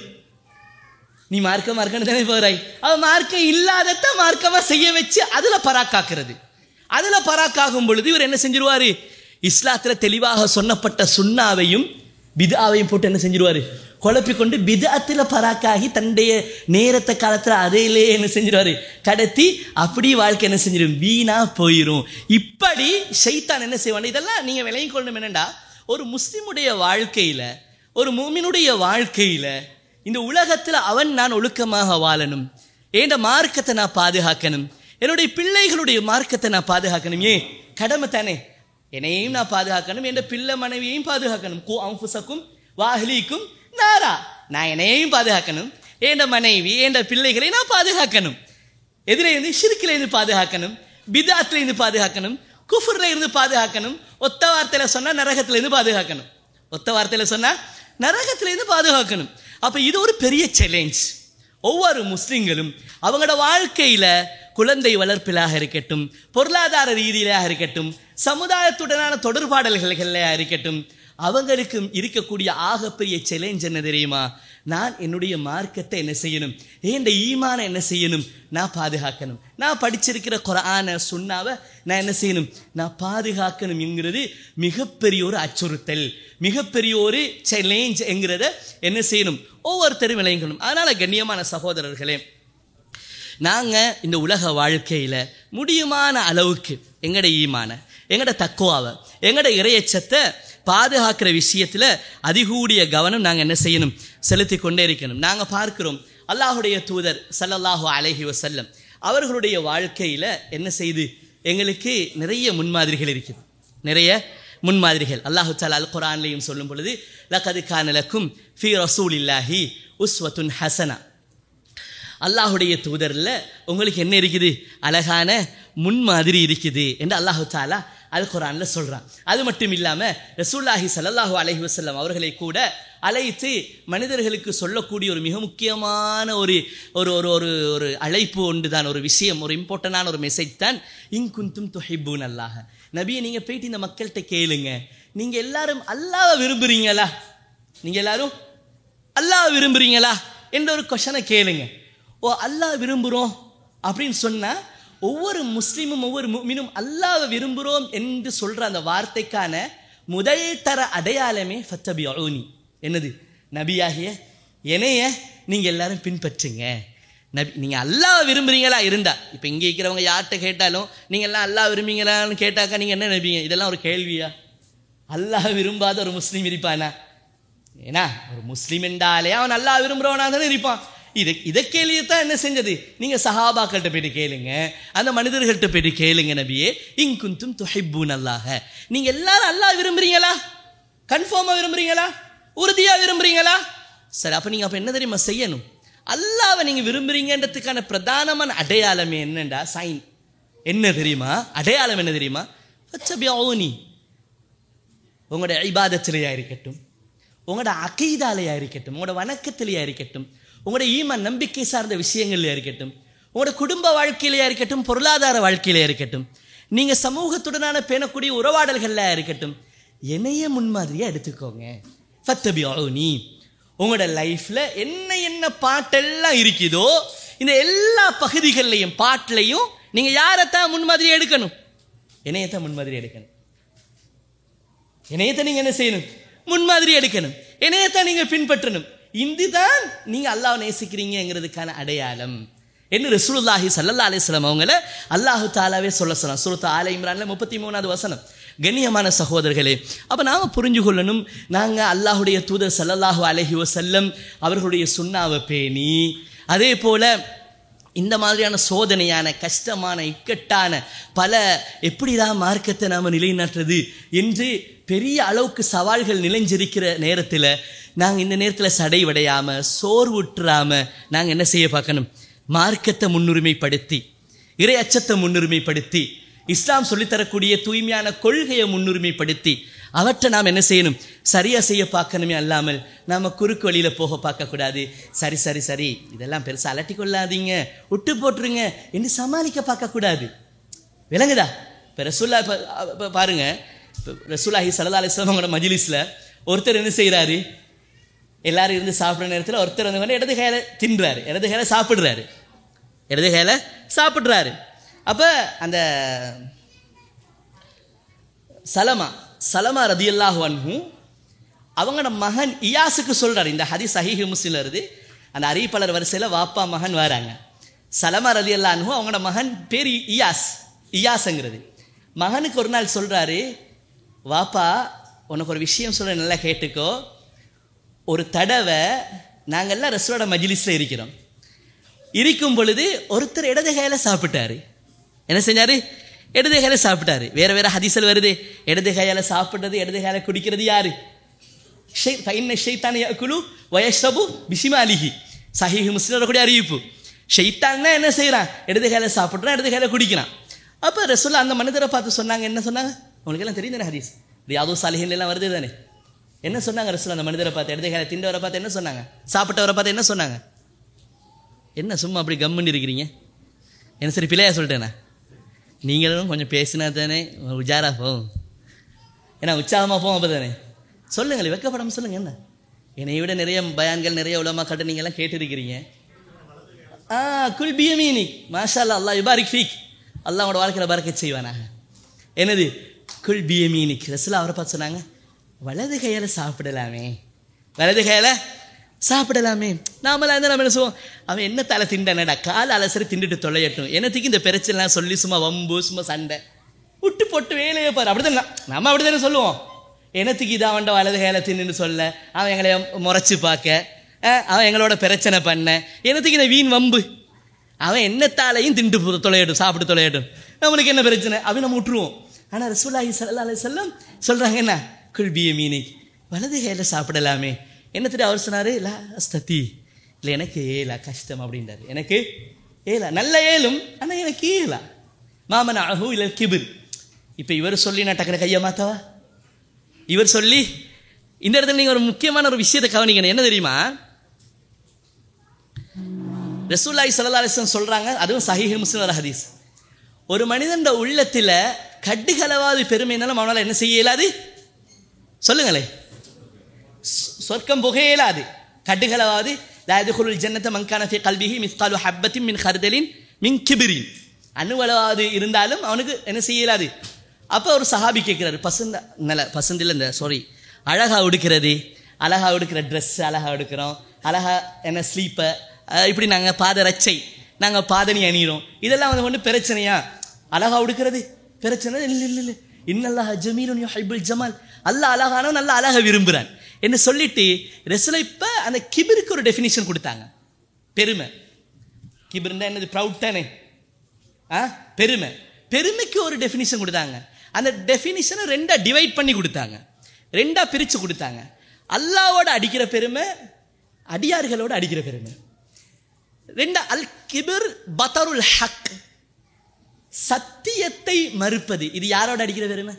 நீ மார்க்கம் தானே போறாய். அவ மார்க்கம் இல்லாதத மார்க்கமா செய்ய வச்சு அதுல பராக்காக்குறது. அதுல பராக்காகும் பொழுது இவர் என்ன செஞ்சிருவாரு, இஸ்லாத்துல தெளிவாக சொன்னப்பட்ட சுன்னாவையும் பித்ஆவையும் போட்டு என்ன செஞ்சிருவாரு, குழப்பிக்கொண்டு பித்அத்துல பராக்காகி தன்னுடைய நேரத்தை காலத்துல அதையிலே என்ன செஞ்சிருவாரு, கடத்தி அப்படி வாழ்க்கை என்ன செஞ்சிடும், வீணா போயிரும். இப்படி ஷைத்தான் என்ன செய்வான். இதெல்லாம் நீங்க விளங்கிக் கொள்ளணும். என்னண்டா, ஒரு முஸ்லிமுடைய வாழ்க்கையில, ஒரு மூமினுடைய வாழ்க்கையில, இந்த உலகத்துல நான் ஒழுக்கமாக வாழணும், என் மார்க்கத்தை நான் பாதுகாக்கணும், என்னுடைய பிள்ளைகளுடைய மார்க்கத்தை நான் பாதுகாக்கணும். ஏன் கடமை தானே, என்னையும் நான் பாதுகாக்கணும், என் பிள்ளை மனைவியையும் பாதுகாக்கணும். கூ அன்ஃபுஸக்கும் வ அஹ்லீக்கும் நாரா, நான் என்னையும் பாதுகாக்கணும், என் மனைவி என் பிள்ளைகளை நான் பாதுகாக்கணும். எதிரே இருந்து ஷிர்கில இருந்து பாதுகாக்கணும், பித்அத்ல இருந்து பாதுகாக்கணும், குஃப்ர்ல இருந்து பாதுகாக்கணும். ஒத்த வார்த்தையில சொன்னா நரகத்துல இருந்து பாதுகாக்கணும். ஒத்த வார்த்தையில சொன்னா நரகத்துல இருந்து பாதுகாக்கணும். அப்ப இது ஒரு பெரிய சேலஞ்ச். ஒவ்வொரு முஸ்லிம்களும் அவங்களோட வாழ்க்கையில குழந்தை வளர்ப்பிலாக இருக்கட்டும், பொருளாதார ரீதியிலாக இருக்கட்டும், சமுதாயத்துடனான தொடர்பாடல்களாக இருக்கட்டும், அவங்களுக்கு இருக்கக்கூடிய ஆகப்பெரிய சேலஞ்ச் என்ன தெரியுமா, நான் என்னுடைய மார்க்கத்தை என்ன செய்யணும், இந்த ஈமான என்ன செய்யணும், நான் பாதுகாக்கணும். நான் படிச்சிருக்கிற குர்ஆன சுன்னாவை நான் என்ன செய்யணும், நான் பாதுகாக்கணும் என்கிறது மிகப்பெரிய ஒரு அச்சுறுத்தல், மிகப்பெரிய ஒரு சேலஞ்ச் என்கிறத என்ன செய்யணும், ஒவ்வொருத்தரும் விளங்கணும். அதனால கண்ணியமான சகோதரர்களே, நாங்கள் இந்த உலக வாழ்க்கையில் முடியுமான அளவுக்கு எங்கட ஈமான, எங்கட தக்குவாவை, எங்கட இறையச்சத்தை பாதுகாக்கிற விஷயத்தில் அதிகூடிய கவனம் நாங்கள் என்ன செய்யணும், செலுத்தி கொண்டே இருக்கணும். நாங்கள் பார்க்கிறோம் அல்லாஹுடைய தூதர் ஸல்லல்லாஹு அலைஹி வஸல்லம் அவர்களுடைய வாழ்க்கையில் என்ன செய்து எங்களுக்கு நிறைய முன்மாதிரிகள் இருக்குது. நிறைய முன்மாதிரிகள் அல்லாஹு தஆலா அல் குர்ஆன்லையும் சொல்லும் பொழுது, லகத் கான லக்கும் ஃபீ ரசூலில்லாஹி உஸ்வத்துன் ஹஸனா, அல்லாஹுடைய தூதரில் உங்களுக்கு என்ன இருக்குது, அழகான முன்மாதிரி இருக்குது என்று அல்லாஹு தஆலா அல் குர்ஆன்ல சொல்றான். அது மட்டும் இல்லாமல் ரசூலுல்லாஹி ஸல்லல்லாஹு அலைஹி வஸல்லம் அவர்களை கூட அழைத்து மனிதர்களுக்கு சொல்லக்கூடிய ஒரு மிக முக்கியமான ஒரு ஒரு ஒரு ஒரு அழைப்பு ஒன்று தான், ஒரு விஷயம், ஒரு இம்பார்ட்டண்டான ஒரு மெசேஜ் தான், இன் குன்தும் துஹிப்பூன அல்லாஹ். நபியை நீங்கள் போயிட்டு இந்த மக்கள்கிட்ட கேளுங்க, நீங்கள் எல்லாரும் அல்லாஹ்வை விரும்புறீங்களா, நீங்கள் எல்லாரும் அல்லாஹ்வை விரும்புறீங்களா என்ற ஒரு கொஷனை கேளுங்க. ஓ அல்லாஹ் விரும்புகிறோம் அப்படின்னு சொன்னால் ஒவ்வொரு முஸ்லீமும் ஒவ்வொரு முஃமினும் அல்லாஹ்வை விரும்புகிறோம் என்று சொல்கிற அந்த வார்த்தைக்கான முதல் தர அடையாளமே ஃபத்தபிஊனி. என்னது, நபியாகிய என்னைய நீங்கள் எல்லாரும் பின்பற்றுங்க. நபி, நீங்கள் அல்லாஹ்வை விரும்புகிறீங்களா இருந்தால், இப்போ இங்கே இருக்கிறவங்க யார்கிட்ட கேட்டாலும் நீங்கள் எல்லாம் அல்லாஹ் விரும்புகிறீங்களான்னு கேட்டாக்கா நீங்கள் என்ன நபிங்க, இதெல்லாம் ஒரு கேள்வியா? அல்லாஹ் விரும்பாத ஒரு முஸ்லீம் இருப்பானா? ஏன்னா ஒரு முஸ்லீம் என்றாலே அவன் அல்லாஹ் விரும்புகிறவனா தானே இருப்பான். இதை கேள்வியத்தான் என்ன செஞ்சது, நீங்க சஹாபாக்கள்கிட்ட போயிட்டு கேளுங்க, அந்த மனிதர்கள்ட்ட போயிட்டு கேளுங்க, நபியே இன் குன்தும் துஹிப்பூன அல்லாஹ், நீங்க எல்லாரும் அல்லாஹ் விரும்புறீங்களா, கன்ஃபார்மா விரும்புறீங்களா, உறுதியா விரும்புறீங்களா? சரி, அப்ப நீங்க என்ன தெரியுமா செய்யணும், அல்லாஹ்வை நீங்க விரும்புறீங்கன்றதுக்கான பிரதானமான அடையாளம் என்னண்டா, சைன் என்ன தெரியுமா, அடையாளம் என்ன தெரியுமா, ஃபத்தபிஊனி. உங்களோட இபாதத்திலேயா இருக்கட்டும், உங்களோட அகீதாலையா இருக்கட்டும், உங்களோட வணக்கத்திலேயா இருக்கட்டும், உங்களோட ஈமான் நம்பிக்கை சார்ந்த விஷயங்கள்லையா இருக்கட்டும், உங்களோட குடும்ப வாழ்க்கையிலையா இருக்கட்டும், பொருளாதார வாழ்க்கையிலையா இருக்கட்டும், நீங்கள் சமூகத்துடனான பேணக்கூடிய உறவாடல்கள்லையா இருக்கட்டும், என்னைய முன்மாதிரியாக எடுத்துக்கோங்க. ஃபத்தபிஊனி. உங்களோட லைஃப்பில் என்ன பாட்டெல்லாம் இருக்குதோ இந்த எல்லா பகுதிகள்லையும் பாட்டிலையும் நீங்கள் யாரைத்தான் முன்மாதிரி எடுக்கணும், என்னையத்தான் முன்மாதிரி எடுக்கணும். என்னையத்தான் நீங்கள் என்ன செய்யணும், முன்மாதிரி எடுக்கணும், என்னையத்தான் நீங்கள் பின்பற்றணும். இதுதான் நீங்க அல்லாஹ் நேசிக்கிறீங்கிறதுக்கான அடையாளம் என்று ரசூலுல்லாஹி ஸல்லல்லாஹு அலைஹி வஸல்லம் அவங்கள அல்லாஹு தஆலாவே சொல்ல சொன்னான். சூரத் ஆல இம்ரான்ல 33வது வசனம். கண்ணியமான சகோதரர்களே, அப்ப நாம புரிஞ்சு கொள்ளணும், நாங்க அல்லாஹுடைய தூதர் ஸல்லல்லாஹு அலைஹி வஸல்லம் அவர்களுடைய சுன்னாவை பேணி, அதே போல இந்த மாதிரியான சோதனையான கஷ்டமான இக்கட்டான பல எப்படிதான் மார்க்கத்தை நாம் நிலைநாட்டுறது என்று பெரிய அளவுக்கு சவால்கள் நிலைஞ்சிருக்கிற நேரத்தில் நாங்கள் இந்த நேரத்தில் சடைவடையாமல் சோர்வுற்றாமல் நாங்கள் என்ன செய்ய பார்க்கணும்? மார்க்கத்தை முன்னுரிமைப்படுத்தி, இறை அச்சத்தை முன்னுரிமைப்படுத்தி, இஸ்லாம் சொல்லித்தரக்கூடிய தூய்மையான கொள்கையை முன்னுரிமைப்படுத்தி அவற்றை நாம் என்ன செய்யணும்? சரியாக செய்ய பார்க்கணுமே அல்லாமல் நாம் குறுக்கு வழியில் போக பார்க்கக்கூடாது. சரி சரி சரி இதெல்லாம் பெருசாக அலட்டி கொள்ளாதீங்க, விட்டு போட்டுருங்க என்று சமாளிக்க பார்க்கக்கூடாது. விளங்குதா? இப்போ ரசூல்லா இப்போ பாருங்க, ரசூலுல்லாஹி ஸல்லல்லாஹு அலைஹி வஸல்லம் அவங்களோட மஜ்லிஸில் ஒருத்தர் என்ன செய்கிறாரு? எல்லாரும் இருந்து சாப்பிட்ற நேரத்தில் ஒருத்தர் வந்து இடது கையில் தின்றாரு, இடது கையில் சாப்பிட்றாரு, இடது கையில் சாப்பிட்றாரு. அப்போ அந்த சலமா ரதியல்லாஹு அன்ஹு அவங்களோட மகன் இயாஸுக்கு சொல்கிறார். இந்த ஹதீஸ் சஹீஹ் முஸ்லிம்ல இருந்து அந்த அறிவிப்பாளர் வரிசையில் வாப்பா மகன் வராங்க. சலமா ரதியல்லாஹு அன்ஹு அவங்களோட மகன் பேர் இயாஸ்ங்கிறது. மகனுக்கு ஒரு நாள் சொல்கிறாரு, வாப்பா உனக்கு ஒரு விஷயம் சொல்ல, நல்லா கேட்டுக்கோ. ஒரு தடவை நாங்கள்லாம் ரசூலோட மஜ்லிஸில் இருக்கும் பொழுது ஒருத்தர் இடது கையில் சாப்பிட்டாரு. என்ன செஞ்சாரு? இடது கையில் சாப்பிட்டாரு. வேறு வேறு ஹதீஸில் வருது, இடது கையால் சாப்பிட்றது, இடது கையில் குடிக்கிறது யாரு? ஷைத்தான் யஅகுலு வயஷ்ரபு பிஷிமாலிஹி. சஹீஹ் முஸ்லிம்ல கூட அறிவிப்பு. ஷைத்தான் என்ன செய்கிறான்? இடது கையில் சாப்பிட்றான், இடது கையில் குடிக்கிறான். அப்போ ரசூலுல்லாஹ் அந்த மனிதரை பார்த்து சொன்னாங்க. என்ன சொன்னாங்க? உங்களுக்கு எல்லாம் தெரியும் தானே, ஹதீஸ் ரியாது சாலிஹீன்ல எல்லாம் வருது தானே. என்ன சொன்னாங்க ரசூலுல்லாஹ் அந்த மனிதரை பார்த்து? இடது கையில் திண்டவரை பார்த்து என்ன சொன்னாங்க? சாப்பிட்டவரை பார்த்து என்ன சொன்னாங்க? என்ன சும்மா அப்படி கம்முன்னு இருக்கிறீங்க? என்ன சரி பிள்ளையா சொல்லிட்டேண்ணா? நீங்களும் கொஞ்சம் பேசினா தானே உஜாரா போகும், ஏன்னா உற்சாகமாக போகும். அப்போ தானே சொல்லுங்கள், வெக்கப்படாமல் சொல்லுங்கள். என்ன என்னை விட நிறைய பயான்கள், நிறைய உலமா கட்ட நீங்கள்லாம் கேட்டிருக்கிறீங்க. குல் பியமீனி மாஷா அல்லா, அல்லாஹ் யுபாரிக் ஃபீக், அல்லாஹ் உங்களோட வாழ்க்கையில் பரக்கத் செய்வானாக. என்னது? குல் பியமீனிக். ரசூலுல்லாஹ் அவரை பார்த்து சொன்னாங்க, வலது கையால் சாப்பிடலாமே, வலது கையால் சாப்பிடலாமே. நாமெல்லாம் இருந்தால் நம்ம என்ன சொல்லுவோம்? அவன் என்ன தலை திண்டனடா, காலை அலசரி திண்டுட்டு தொலையட்டும், என்னத்துக்கு இந்த பிரச்சனைலாம் சொல்லி சும்மா வம்பு சும்மா சண்டை விட்டு போட்டு வேலையை பாரு. அப்படிதான் நம்ம அப்படி தானே சொல்லுவோம். என்னத்துக்கு இதை அவன்ட வலது கையில தின்னு சொல்ல, அவன் எங்களை முறைச்சி பார்க்க, அவன் எங்களோட பிரச்சனை பண்ண, என்னத்துக்கு இந்த வீண் வம்பு, அவன் என்னத்தாலையும் திண்டு தொலையட்டும், சாப்பிட்டு தொலையட்டும், நம்மளுக்கு என்ன பிரச்சனை அப்படின்னு நம்ம விட்டுருவோம். ஆனால் ரசூலுல்லாஹி ஸல்லல்லாஹு அலைஹி வஸல்லம் சொல்கிறாங்க என்ன? குல் பியமீனிக், வலது கையில் சாப்பிடலாமே. என்னத்துட்டு அவர் சொன்னார்? லா அஸ்ததி, இல்லை எனக்கு ஏலா, கஷ்டம் அப்படின்றாரு. எனக்கு ஏலா, நல்ல ஏலும், ஆனால் எனக்கு ஏலா. மாமன் அஹூ இல்லை கிபிர். இப்போ இவர் சொல்லி நான் டக்குனு கையை மாத்தவா? இவர் சொல்லி இந்த இடத்துல நீங்கள் ஒரு முக்கியமான ஒரு விஷயத்தை கவனிக்கணும். என்ன தெரியுமா? ரசூலுல்லாஹி ஸல்லல்லாஹு அலைஹி வஸல்லம் சொல்கிறாங்க, அதுவும் சஹீஹ் முஸ்லிம் ஒரு ஹதீஸ், ஒரு மனிதன் உள்ளத்தில் கட்டுகளவாது பெருமைனாலும் அவனால் என்ன செய்ய இயலாது? சொல்லுங்களே, சொர்க்கம் புக இயலாது. கட்டுகளவாது லா யதுகுலுல் ஜன்னத மன் கான ஃபீ கல்பிஹி மிஸ்காலு ஹப்பத்தின் மின் ஹர்தலின் மின் கிபிரின், அணுவளவாது இருந்தாலும் அவனுக்கு என்ன செய்ய இயலாது. அப்போ ஒரு சஹாபி கேட்குறாரு, பசந்தில் இந்த அழகாக உடுக்கிறது, அழகாக உடுக்கிற ட்ரெஸ் அழகாக உடுக்கிறோம், அழகாக என்ன ஸ்லீப்பை, இப்படி நாங்கள் பாதரட்சை, நாங்கள் பாதணி அணிகிறோம், இதெல்லாம் வந்து ஒன்று பிரச்சனையா? அழகாக உடுக்கிறது பிரச்சனை இல்லை. இல்லை இல்லை, இன்னல்லாஹ ஜமீலுன் யுஹிப்புல் ஜமால், அல்லாஹ் அழகானவன், நல்லா அழகாக விரும்புகிறான் என்ன சொல்லிட்டு ரசூலுல்லாஹ் இப்போ அந்த கிபிருக்கு ஒரு டெஃபினிஷன் கொடுத்தாங்க. பெருமை, கிபிர்னா என்னது? ப்ரவுட் தானே. பெருமை, பெருமைக்கு ஒரு டெஃபினிஷன் கொடுத்தாங்க. அந்த டெஃபினிஷனை ரெண்டா டிவைட் பண்ணி கொடுத்தாங்க, ரெண்டா பிரித்து கொடுத்தாங்க. அல்லாவோட அடிக்கிற பெருமை, அடியார்களோட அடிக்கிற பெருமை. ரெண்டா அல் கிபிர் பதருல் ஹக், சத்தியத்தை மறுப்பது. இது யாரோட அடிக்கிற பெருமை?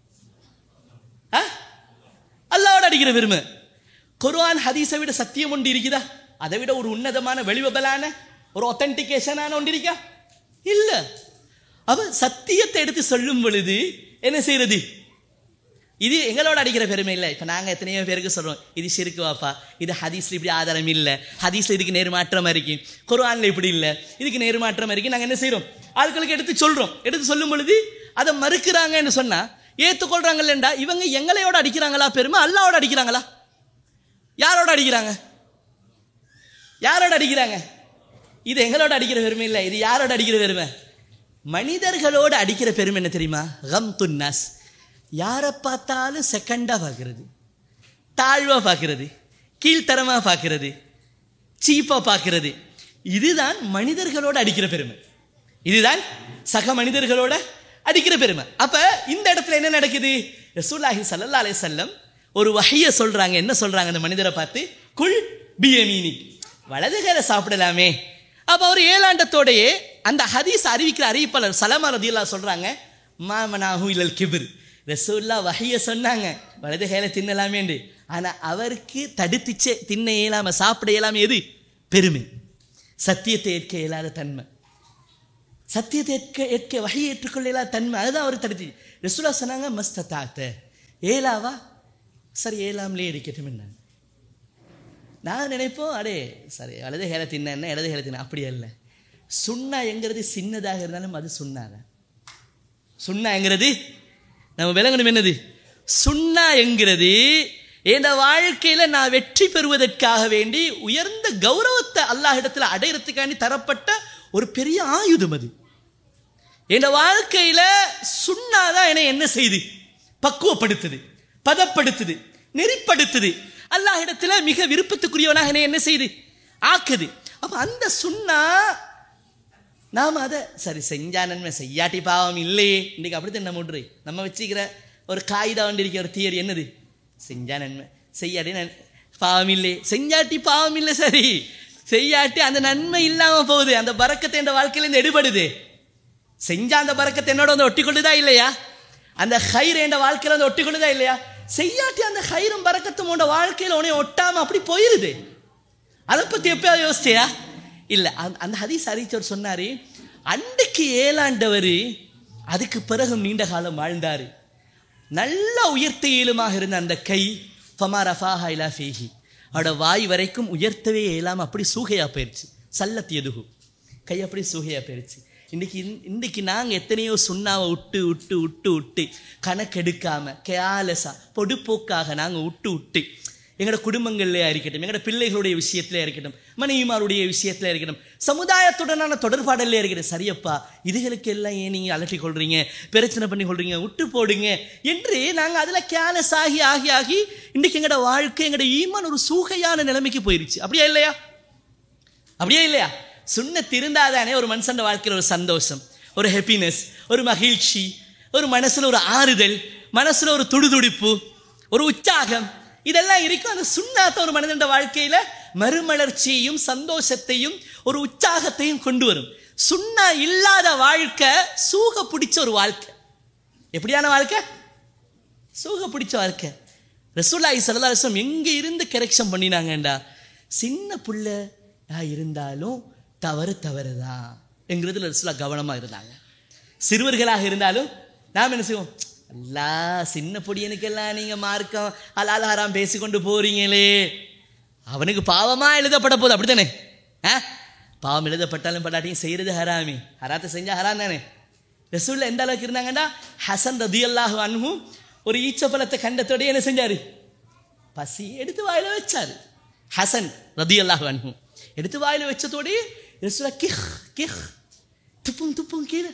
அல்லாவோட அடிக்கிற பெருமை. குர்ஆன் ஹதீஸை விட சத்தியம் ஒன்று இருக்குதா? அதை விட ஒரு உன்னதமான வெளிவபலான ஒரு ஒத்தன்டிகேஷனான ஒன்று இருக்கா? இல்ல. அவ சத்தியத்தை எடுத்து சொல்லும் பொழுது என்ன செய்யறது? இது எங்களோட அடிக்கிற பெருமை இல்லை. இப்போ நாங்கள் எத்தனையோ பேருக்கு சொல்கிறோம், இது ஷிர்க் வாப்பா, இது ஹதீஸில் இப்படி ஆதாரம் இல்லை, ஹதீஸில் இதுக்கு நேர்மாற்றமாக இருக்கு, குர்ஆனில் இப்படி இல்லை, இதுக்கு நேர்மாற்றமாக இருக்கு. நாங்கள் என்ன செய்கிறோம்? ஆட்களுக்கு எடுத்து சொல்கிறோம். எடுத்து சொல்லும் பொழுது அதை மறுக்கிறாங்கன்னு சொன்னால் ஏற்றுக்கொள்கிறாங்கல்லண்டா, இவங்க எங்களையோட அடிக்கிறாங்களா பெருமை? அல்லாவோட அடிக்கிறாங்களா? யாரோட அடிக்கிறாங்க? யாரோட அடிக்கிறாங்க? இது எங்களோட அடிக்கிற பெருமை இல்லை, இது யாரோட அடிக்கிற பெருமை? மனிதர்களோடு அடிக்கிற பெருமை என்ன தெரியுமா? கம்துன் நாஸ், யாரை பார்த்தாலும் செகண்டாக பார்க்கறது, தாழ்வாக பார்க்கறது, கீழ்த்தரமாக பார்க்கறது, சீப்பாக பார்க்கறது. இதுதான் மனிதர்களோட அடிக்கிற பெருமை, இதுதான் சக மனிதர்களோட அடிக்கிற பெருமை. அப்ப இந்த இடத்துல என்ன நடக்குது? ரசூலுல்லாஹி ஸல்லல்லாஹு அலைஹி வஸல்லம் ஒரு வஹிய சொல்றாங்க. என்ன சொல்றாங்க அந்த மனிதரை பார்த்து? குல் பியமீனி, வலது கையில சாப்பிடலாமே. அப்ப அவர் ஏலாண்டத்தோடையே அந்த ஹதீஸ் அறிவிக்கிற அறிவிப்பாளர் சலமா ரதியல்லாஹு சொல்றாங்க, மாமனாஹு இலல் கிப்ர். ரசூலுல்லாஹ் வஹிய சொன்னாங்க வலது கையில தின்னலாமேண்டு. ஆனா அவருக்கு தடுத்துச்சே தின்ன இயலாம சாப்பிட இயலாம. எது? பெருமை, சத்தியத்தை ஏற்க இயலாத தன்மை, சத்தியத்தை ஏற்க வஹியை ஏற்றுக்கொள்ள இயலாத தன்மை, அதுதான் அவர் தடுத்து. ரசூலுல்லாஹ் சொன்னாங்க மஸ்ததாத்த, ஏலாவா சரி ஏலாமலே இருக்கட்டும் என்ன. நான் நினைப்போம் அடே சரி வலது கையில தின்ன இடது கையில தின்ன, அப்படி அல்ல. சுன்னா என்கிறது சின்னதாக இருந்தாலும் அது சுன்னாங்க. சுன்னா என்கிறது நம்ம விளங்கணும். என்னது சுன்னா என்கிறது? என் வாழ்க்கையில நான் வெற்றி பெறுவதற்காக வேண்டி உயர்ந்த கௌரவத்தை அல்லாஹ் இடத்துல அடையறதுக்காண்டி தரப்பட்ட ஒரு பெரிய ஆயுதம் அது. என் வாழ்க்கையில சுன்னாதான் என்னை என்ன செய்து பக்குவப்படுத்துது, பதப்படுத்துது, நெறிப்படுத்துது. அல்லாஹ் இடத்துல மிக விருப்பத்துக்குரியவனாக என்னை என்ன செய்து ஆக்குது. அப்ப அந்த சுன்னா நாம அதை சரி செஞ்சா நன்மை செய்யாட்டி பாவம் இல்லையே. இன்னைக்கு அப்படித்தான் நம்ம வச்சுக்கிற ஒரு காகிதா வண்டி இருக்கிற ஒரு தியரி என்னது? செஞ்சா நன்மை செய்யாட்டி பாவம் இல்லை, செஞ்சாட்டி பாவம் இல்லை. சரி செய்யாட்டி அந்த நன்மை இல்லாம போகுது, அந்த பரக்கத்தை என் வாழ்க்கையில இருந்து எடுபடுது. செஞ்சா அந்த பரக்கத்தை என்னோட வந்து ஒட்டி கொள்ளுதா இல்லையா? அந்த ஹைர் என் வாழ்க்கையில வந்து ஒட்டி கொள்ளுதா இல்லையா? செய்யாட்டி அந்த ஹைரும் பரக்கத்தும் உன்னோட வாழ்க்கையில உன்னை ஒட்டாம அப்படி போயிருது. அதை பத்தி எப்பயாவது யோசிச்சியா? இல்ல. அந்த ஹதீஸ் அறிவிச்சவர் சொன்னாரு, அன்றைக்கு ஏலாண்டவர் அதுக்கு பிறகு நீண்ட காலம் வாழ்ந்தாரு. நல்ல உயர்த்த இயலுமாக இருந்த அந்த கை ஃபமா ரஃபாஹா இலா ஃபீஹி, அவட வாய் வரைக்கும் உயர்த்தவே இயலாம அப்படி சூகையா போயிருச்சு. சல்லத் எதுகு, கை அப்படி சூகையா போயிருச்சு. இன்னைக்கு நாங்கள் எத்தனையோ சுண்ணாவை விட்டு கணக்கெடுக்காம கேலஸா பொடுப்போக்காக நாங்கள் விட்டு எங்களோட குடும்பங்கள்லையா இருக்கட்டும், எங்களோட பிள்ளைகளுடைய விஷயத்துல இருக்கட்டும், மனைவிமாருடைய விஷயத்துல இருக்கட்டும், சமுதாயத்துடனான தொடர்பாடல்ல இருக்கட்டும், சரியப்பா இதுகளுக்கு எல்லாம் ஏன் நீங்க அலட்டி கொள்றீங்க, பிரச்சனை பண்ணி கொள்றீங்க, விட்டு போடுங்க என்று நாங்கள் அதில் கேலஸ் ஆகி ஆகி ஆகி இன்றைக்கு எங்களோட வாழ்க்கை எங்களோட ஈமான் ஒரு சூகையான நிலைமைக்கு போயிருச்சு. அப்படியா இல்லையா? அப்படியே இல்லையா? சுன்னத் இருந்தாதானே ஒரு மனுஷன் வாழ்க்கையில் ஒரு சந்தோஷம், ஒரு ஹாப்பினஸ், ஒரு மகிழ்ச்சி, ஒரு மனசுல ஒரு ஆறுதல், மனசுல ஒரு துடிதுடிப்பு, ஒரு உற்சாகம், இதெல்லாம் இருக்கும். அந்த சுன்னாத்த ஒரு மனிதன் வாழ்க்கையில மறுமலர்ச்சியையும் சந்தோஷத்தையும் ஒரு உற்சாகத்தையும் கொண்டு வரும். சுன்னா இல்லாத வாழ்க்கை சூக பிடிச்ச ஒரு வாழ்க்கை. எப்படியான வாழ்க்கை? சூக பிடிச்ச வாழ்க்கை. ரசூலுல்லாஹி ஸல்லல்லாஹு அலைஹி வஸல்லம் எங்க இருந்து கரெக்ஷன் பண்ணினாங்கண்டா, சின்ன பிள்ளையா இருந்தாலும் தவறுதான் என்கிறதுல ரசூலுல்லாஹ் கவனமா இருந்தாங்க. சிறுவர்களாக இருந்தாலும் நாம் என்ன செய்வோம்? அல்லா சின்ன பொடியனுக்கெல்லாம் நீங்க மார்க்கம் ஹலால் ஹராம் பேசிக்கொண்டு போறீங்களே, அவனுக்கு பாவமா எழுதப்பட போகுது. அப்படித்தானே? பாவம் எழுதப்பட்டாலும் படாட்டியும் செய்யறது ஹராமி, ஹராத்தை செஞ்சா ஹராம் தானே. ரசூலுல்லாஹ் எந்த அளவுக்கு இருந்தாங்கன்னா, ஹசன் ரதியல்லாஹு அன்ஹு ஒரு ஈச்சப்பழத்தை கண்டத்தோடய என்ன செஞ்சாரு? பசி எடுத்து வாயில வச்சாரு. ஹசன் ரதியல்லாஹு அன்ஹு எடுத்து வாயில வச்சதோடய ரசூலுல்லாஹ் கிஹ் கிஹ் துப்பும் கீழே.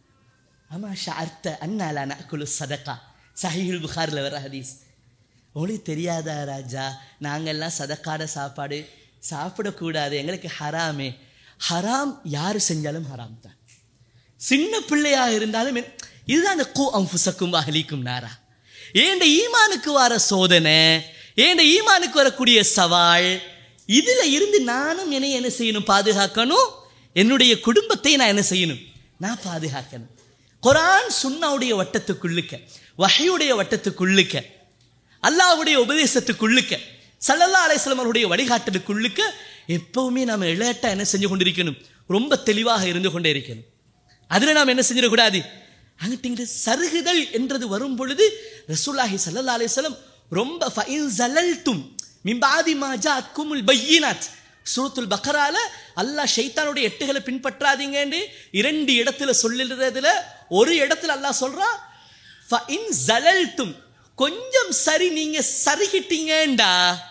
ஆமா ஷஅர்த அன்னலா நஅகுலு ஸதகா, ஸஹீஹுல் புகாரில வர ஹதீஸ். உங்களுக்கு தெரியாதா ராஜா, நாங்கெல்லாம் சதக்காட சாப்பாடு சாப்பிடக்கூடாது, எங்களுக்கு ஹராமே. ஹராம் யாரு செஞ்சாலும் ஹராம் தான், சின்ன பிள்ளையாக இருந்தாலும். இதுதான் அந்த கூ அன்ஃபுஸக்கும் வஅஹ்லீக்கும் நாரா. ஏண்ட ஈமானுக்கு வர சோதனை, ஏண்ட ஈமானுக்கு வரக்கூடிய சவால், இதுல இருந்து நானும் என்னை என்ன செய்யணும்? பாதுகாக்கணும். என்னுடைய குடும்பத்தை நான் என்ன செய்யணும்? நான் பாதுகாக்கணும். குர்ஆன் சுன்னாவுடைய வட்டத்துக்குள்ளுக்க, வஹ்யுடைய வட்டத்துக்குள்ளுக்க, அல்லாஹ்வுடைய உபதேசத்துக்குள்ளுக்க, ஸல்லல்லாஹு அலைஹி வஸல்லம் அவருடைய வழிகாட்டலுக்குள்ளுக்க எப்பவுமே நாம் இளையட்டா என்ன செஞ்சு கொண்டிருக்கணும்? ரொம்ப தெளிவாக இருந்து கொண்டே இருக்கணும். அதில் நாம் என்ன செஞ்சிடக்கூடாது? அங்கிட்டு சருகுதல் என்றது வரும் பொழுது ரசூலுல்லாஹி ஸல்லல்லாஹு அலைஹி வஸல்லம் ரொம்ப ஃபஇன் ஸலல்தும் மின் பாதி மா ஜாஅத்குமுல் பய்யினாத், சூரத்துல் பக்ரால அல்லாஹ் ஷைத்தானுடைய எட்டுகளை பின்பற்றாதீங்கன்னு 2 இடத்துல சொல்லுறதுல ஒரு இடத்துல அல்லாஹ் சொல்றான், ஃபஇன் ஸலல்தும், கொஞ்சம் சரி நீங்க சருகிட்டீங்கடா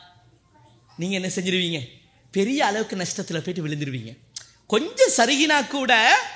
நீங்க என்ன செஞ்சிருவீங்க? பெரிய அளவுக்கு நஷ்டத்துல போயிட்டு விழுந்துருவீங்க. கொஞ்சம் சருகினா கூட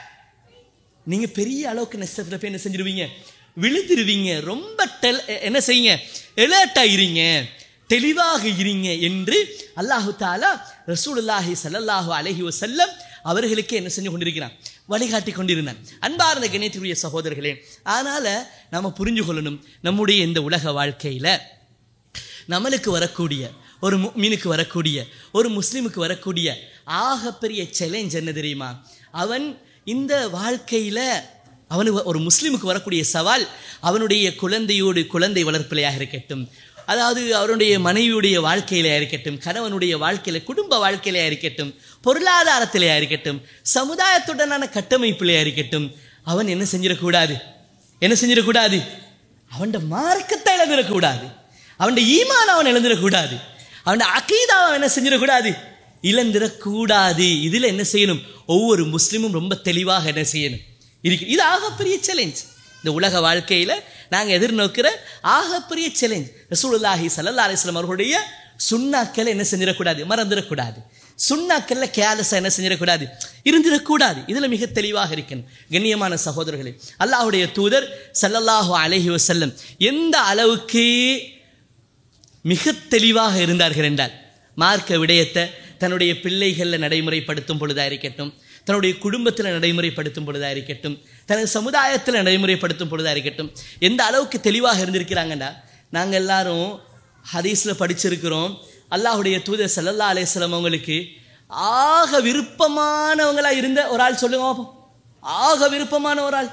நீங்க பெரிய அளவுக்கு நஷ்டத்துல போய் என்ன செஞ்சிருவீங்க? விழுந்துருவீங்க. ரொம்ப என்ன செய்யுங்க? எலர்ட் ஆயிருங்க, தெளிவாக இருங்க என்று அல்லாஹு தஆலா ரசூலுல்லாஹி ஸல்லல்லாஹு அலைஹி வஸல்லம் அவர்களுக்கு என்ன செஞ்சு கொண்டிருக்கிறான், வழிகாட்டி கொண்டிருந்தான். அன்பார்ந்த கண்ணியத்துக்குரிய சகோதரர்களே, அதனால நம்ம புரிஞ்சு கொள்ளணும், நம்முடைய இந்த உலக வாழ்க்கையில நம்மளுக்கு வரக்கூடிய ஒரு முஃமினுக்கு வரக்கூடிய ஒரு முஸ்லிமுக்கு வரக்கூடிய ஆகப்பெரிய சேலஞ்ச் என்ன தெரியுமா? அவன் இந்த வாழ்க்கையில அவனுக்கு ஒரு முஸ்லிமுக்கு வரக்கூடிய சவால் அவனுடைய குழந்தை வளர்ப்பிலையாக இருக்கட்டும், அதாவது அவருடைய மனைவியுடைய வாழ்க்கையிலே இருக்கட்டும், கணவனுடைய வாழ்க்கையில, குடும்ப வாழ்க்கையிலே இருக்கட்டும், பொருளாதாரத்திலே இருக்கட்டும், சமுதாயத்துடனான கட்டமைப்பிலே இருக்கட்டும், அவன் என்ன செஞ்சிடக்கூடாது, அவன் மார்க்கத்தை இழந்துடக்கூடாது, அவன் ஈமான் அவன் இழந்துடக்கூடாது, அவன் அகீதாவை அவன் என்ன செஞ்சிடக்கூடாது, இழந்துடக்கூடாது. இதுல என்ன செய்யணும்? ஒவ்வொரு முஸ்லிமும் ரொம்ப தெளிவாக என்ன செய்யணும் இருக்கு. இது ஆகப்பெரிய சேலஞ்ச். இந்த உலக வாழ்க்கையில நாங்கள் எதிர்நோக்கிற ஆகப்பெரிய சேலஞ்ச். ரசூலுல்லாஹி ஸல்லல்லாஹு அலைஹி வஸல்லம் அவர்களுடைய சுன்னாக்களை என்ன செஞ்சிடக்கூடாது, மறந்துடக்கூடாது. சுன்னாக்கள்ல கேலஸா என்ன செஞ்சிடக்கூடாது, இருந்திடக்கூடாது. இதுல மிக தெளிவாக இருக்கணும். கண்ணியமான சகோதரர்களே, அல்லாஹ்வுடைய தூதர் ஸல்லல்லாஹு அலைஹி வஸல்லம் எந்த அளவுக்கு மிக தெளிவாக இருந்தார்கள் என்றால், மார்க்க விடயத்தை தன்னுடைய பிள்ளைகளில் நடைமுறைப்படுத்தும் பொழுதாக இருக்கட்டும், தன்னுடைய குடும்பத்தில் நடைமுறைப்படுத்தும் பொழுதாக இருக்கட்டும், தனது சமுதாயத்தில் நடைமுறைப்படுத்தும் பொழுதாக இருக்கட்டும், எந்த அளவுக்கு தெளிவாக இருந்திருக்கிறாங்கண்டா, நாங்கள் எல்லாரும் ஹதீஸில் படிச்சிருக்கிறோம். அல்லாஹுடைய தூதர் ஸல்லல்லாஹு அலைஹி வஸல்லம் அவங்களுக்கு ஆக விருப்பமானவங்களா இருந்த ஒரு ஆள் சொல்லுங்க. ஆக விருப்பமான ஒரு ஆள்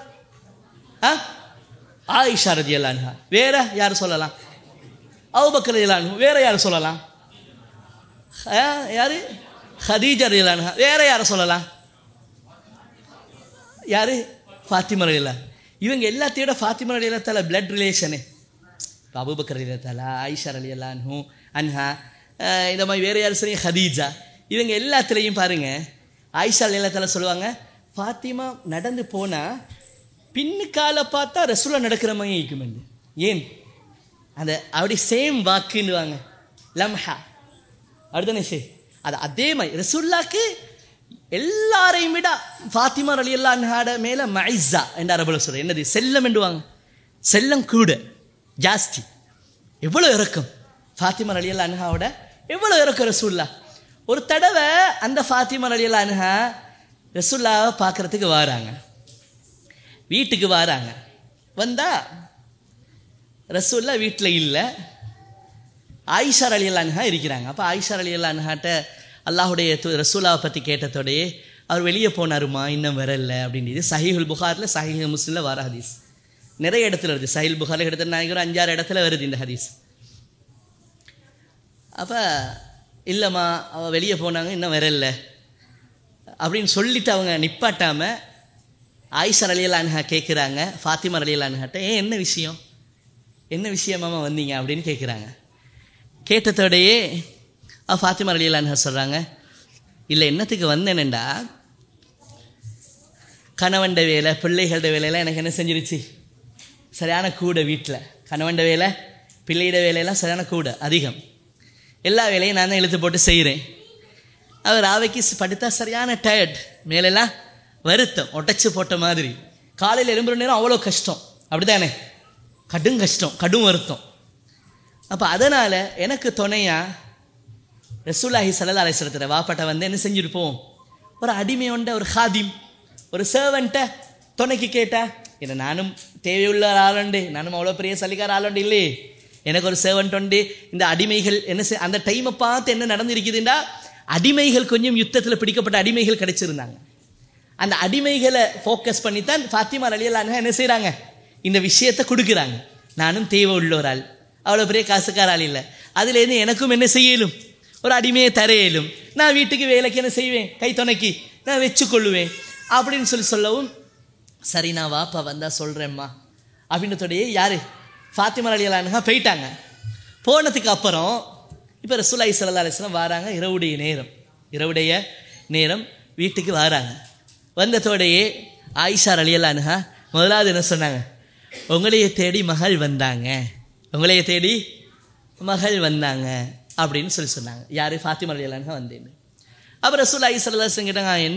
ஆயிஷா ரலியல்லாஹு அன்ஹா. வேற யார் சொல்லலாம்? அபூபக்கர் ரலியல்லாஹு அன்ஹு. வேற யார் சொல்லலாம்? யாரு? ஹதீஜா ரலியல்லாஹு அன்ஹா. வேற யாரை சொல்லலாம்? யாரு? ஃபாத்திமா ரலியல்லாஹு. இவங்க எல்லாத்தையோட ஃபாத்திமா ரலியல்லாஹு தஆலா பிளட் ரிலேஷனு. அபூபக்கர் ரலியல்லாஹு தஆலா, ஆயிஷா ரலியல்லாஹு அன்ஹா, இந்த மாதிரி வேற யார் சொல்லி ஹதீஜா, இவங்க எல்லாத்துலேயும் பாருங்க, ஆயிஷா ரலியல்லாஹு தஆலா சொல்லுவாங்க, ஃபாத்திமா நடந்து போனா பின்னுக்கால பார்த்தா ரசூலா நடக்கிற மாதிரி இருக்குமெண்டு. ஏன்? அந்த அப்படி சேம் வாக்குன்னுவாங்க, லம்ஹா அப்படிதானே சே. அது அதே மாதிரி ரசூலுல்லாஹ்க்கு எல்லாரையும் விட ஃபாத்திமா ரலியல்லாஹு அன்ஹா மேல மஇஸா என்ற அரபுல சொல்ற என்னது, செல்லம் என்றுவாங்க. செல்லம் கூட ஜாஸ்தி. எவ்வளோ இறக்கம் ஃபாத்திமா ரலியல்லாஹு அன்ஹாவோட, எவ்வளோ இறக்கம் ரசூலுல்லாஹ். ஒரு தடவை அந்த ஃபாத்திமா ரலியல்லாஹு அன்ஹா ரசூலுல்லாஹ்வை பார்க்கறதுக்கு வராங்க, வீட்டுக்கு வராங்க. வந்தா ரசூலுல்லாஹ் வீட்டில் இல்லை, ஆயிஷா ரலியல்லாஹு அன்ஹா இருக்கிறாங்க. அப்போ ஆயிஷா ரலியல்லாஹு அன்ஹாட்ட அல்லாஹுடைய ரசூலாவை பற்றி கேட்டதோடையே அவர் வெளியே போனாருமா, இன்னும் வரல அப்படின்னு. இது சஹீஹுல் புகாரில், சஹீஹ் முஸ்லிமில் வர ஹதீஸ். நிறைய இடத்துல வருது. சஹீஹுல் புகாரில் கிட்டத்தட்ட நினைக்கிறேன் 5-6 இடத்துல வருது இந்த ஹதீஸ். அப்போ இல்லைம்மா அவள் வெளியே போனாங்க, இன்னும் வரல அப்படின்னு சொல்லிட்டு அவங்க நிப்பாட்டாமல் ஆயிஷா ரலியல்லாஹு அன்ஹா கேட்குறாங்க ஃபாத்திமா ரலியல்லாஹு அன்ஹாட்ட, என்ன விஷயமாமா வந்தீங்க அப்படின்னு கேட்குறாங்க. கேட்டதோடையே ஃபாத்திமா ரலியல்லாஹு அன்ஹா சொல்கிறாங்க, இல்லை என்னத்துக்கு வந்தேனேண்டா, கணவன்ட வேலை பிள்ளைகளோட வேலையெல்லாம் எனக்கு என்ன செஞ்சிருச்சு, சரியான கூட. வீட்டில் கணவன்ட வேலை பிள்ளையோட வேலையெல்லாம் சரியான கூட அதிகம். எல்லா வேலையும் நான் தான் இழுத்து போட்டு செய்கிறேன். அவர் ஆவைக்கு படுத்தா சரியான டயர்ட், மேலெல்லாம் வருத்தம், ஒட்டச்சு போட்ட மாதிரி. காலையில் எழும்புற நேரம் அவ்வளோ கஷ்டம், அப்படிதானே, கடும் கஷ்டம், கடும் வருத்தம். அப்போ அதனால் எனக்கு துணையாக ரசூலுல்லாஹி ஸல்லல்லாஹு அலைஹி வஸல்லம் வாப்பாட்ட வந்து என்ன செஞ்சுருப்போம், ஒரு அடிமையோண்ட, ஒரு ஹாதிம், ஒரு சர்வெண்ட்டை துணைக்கு கேட்டா, என்ன நானும் தேவையுள்ள ஆளுண்டு, நானும் அவ்வளோ பெரிய சலிக்கார ஆளுண்டு இல்லையே, எனக்கு ஒரு சர்வெண்ட் உண்டு. இந்த அடிமைகள் என்ன அந்த டைமை பார்த்து என்ன நடந்திருக்குதுண்டா, அடிமைகள் கொஞ்சம் யுத்தத்தில் பிடிக்கப்பட்ட அடிமைகள் கிடைச்சிருந்தாங்க. அந்த அடிமைகளை ஃபோக்கஸ் பண்ணித்தான் ஃபாத்திமா ரலியல்லாஹு அன்ஹா என்ன செய்கிறாங்க, இந்த விஷயத்தை கொடுக்குறாங்க. நானும் தேவை உள்ள ஒரு ஆள், அவ்வளோ பெரிய காசுக்கார ஆள் இல்லை, அதுலேருந்து எனக்கும் என்ன செய்யலும், ஒரு அடிமையை தரையிலும், நான் வீட்டுக்கு வேலைக்கு என்ன செய்வேன், கை துணைக்கி நான் வச்சுக்கொள்ளுவேன் அப்படின்னு சொல்லவும், சரி நான் வாப்பா வந்தால் சொல்கிறேம்மா அப்படின்றதோடையே யார், ஃபாத்திமா ரலியல்லாஹு அன்ஹா போயிட்டாங்க. போனதுக்கு அப்புறம் இப்போ ரசூலுல்லாஹி ஸல்லல்லாஹு அலைஹி வஸல்லம் வராங்க. இரவுடைய நேரம் வீட்டுக்கு வராங்க. வந்ததோடையே ஆயிஷா ரலியல்லாஹு அன்ஹா முதலாவது என்ன சொன்னாங்க, உங்களையே தேடி மகள் வந்தாங்க அப்படின்னு சொன்னாங்க. யார்? ஃபாத்திமா ரலியல்லாஹு அன்ஹா வந்தேன்னு. அப்புறம் ரசூலுல்லாஹி ஸல்லல்லாஹு அலைஹி வஸல்லம் கேட்டாங்க,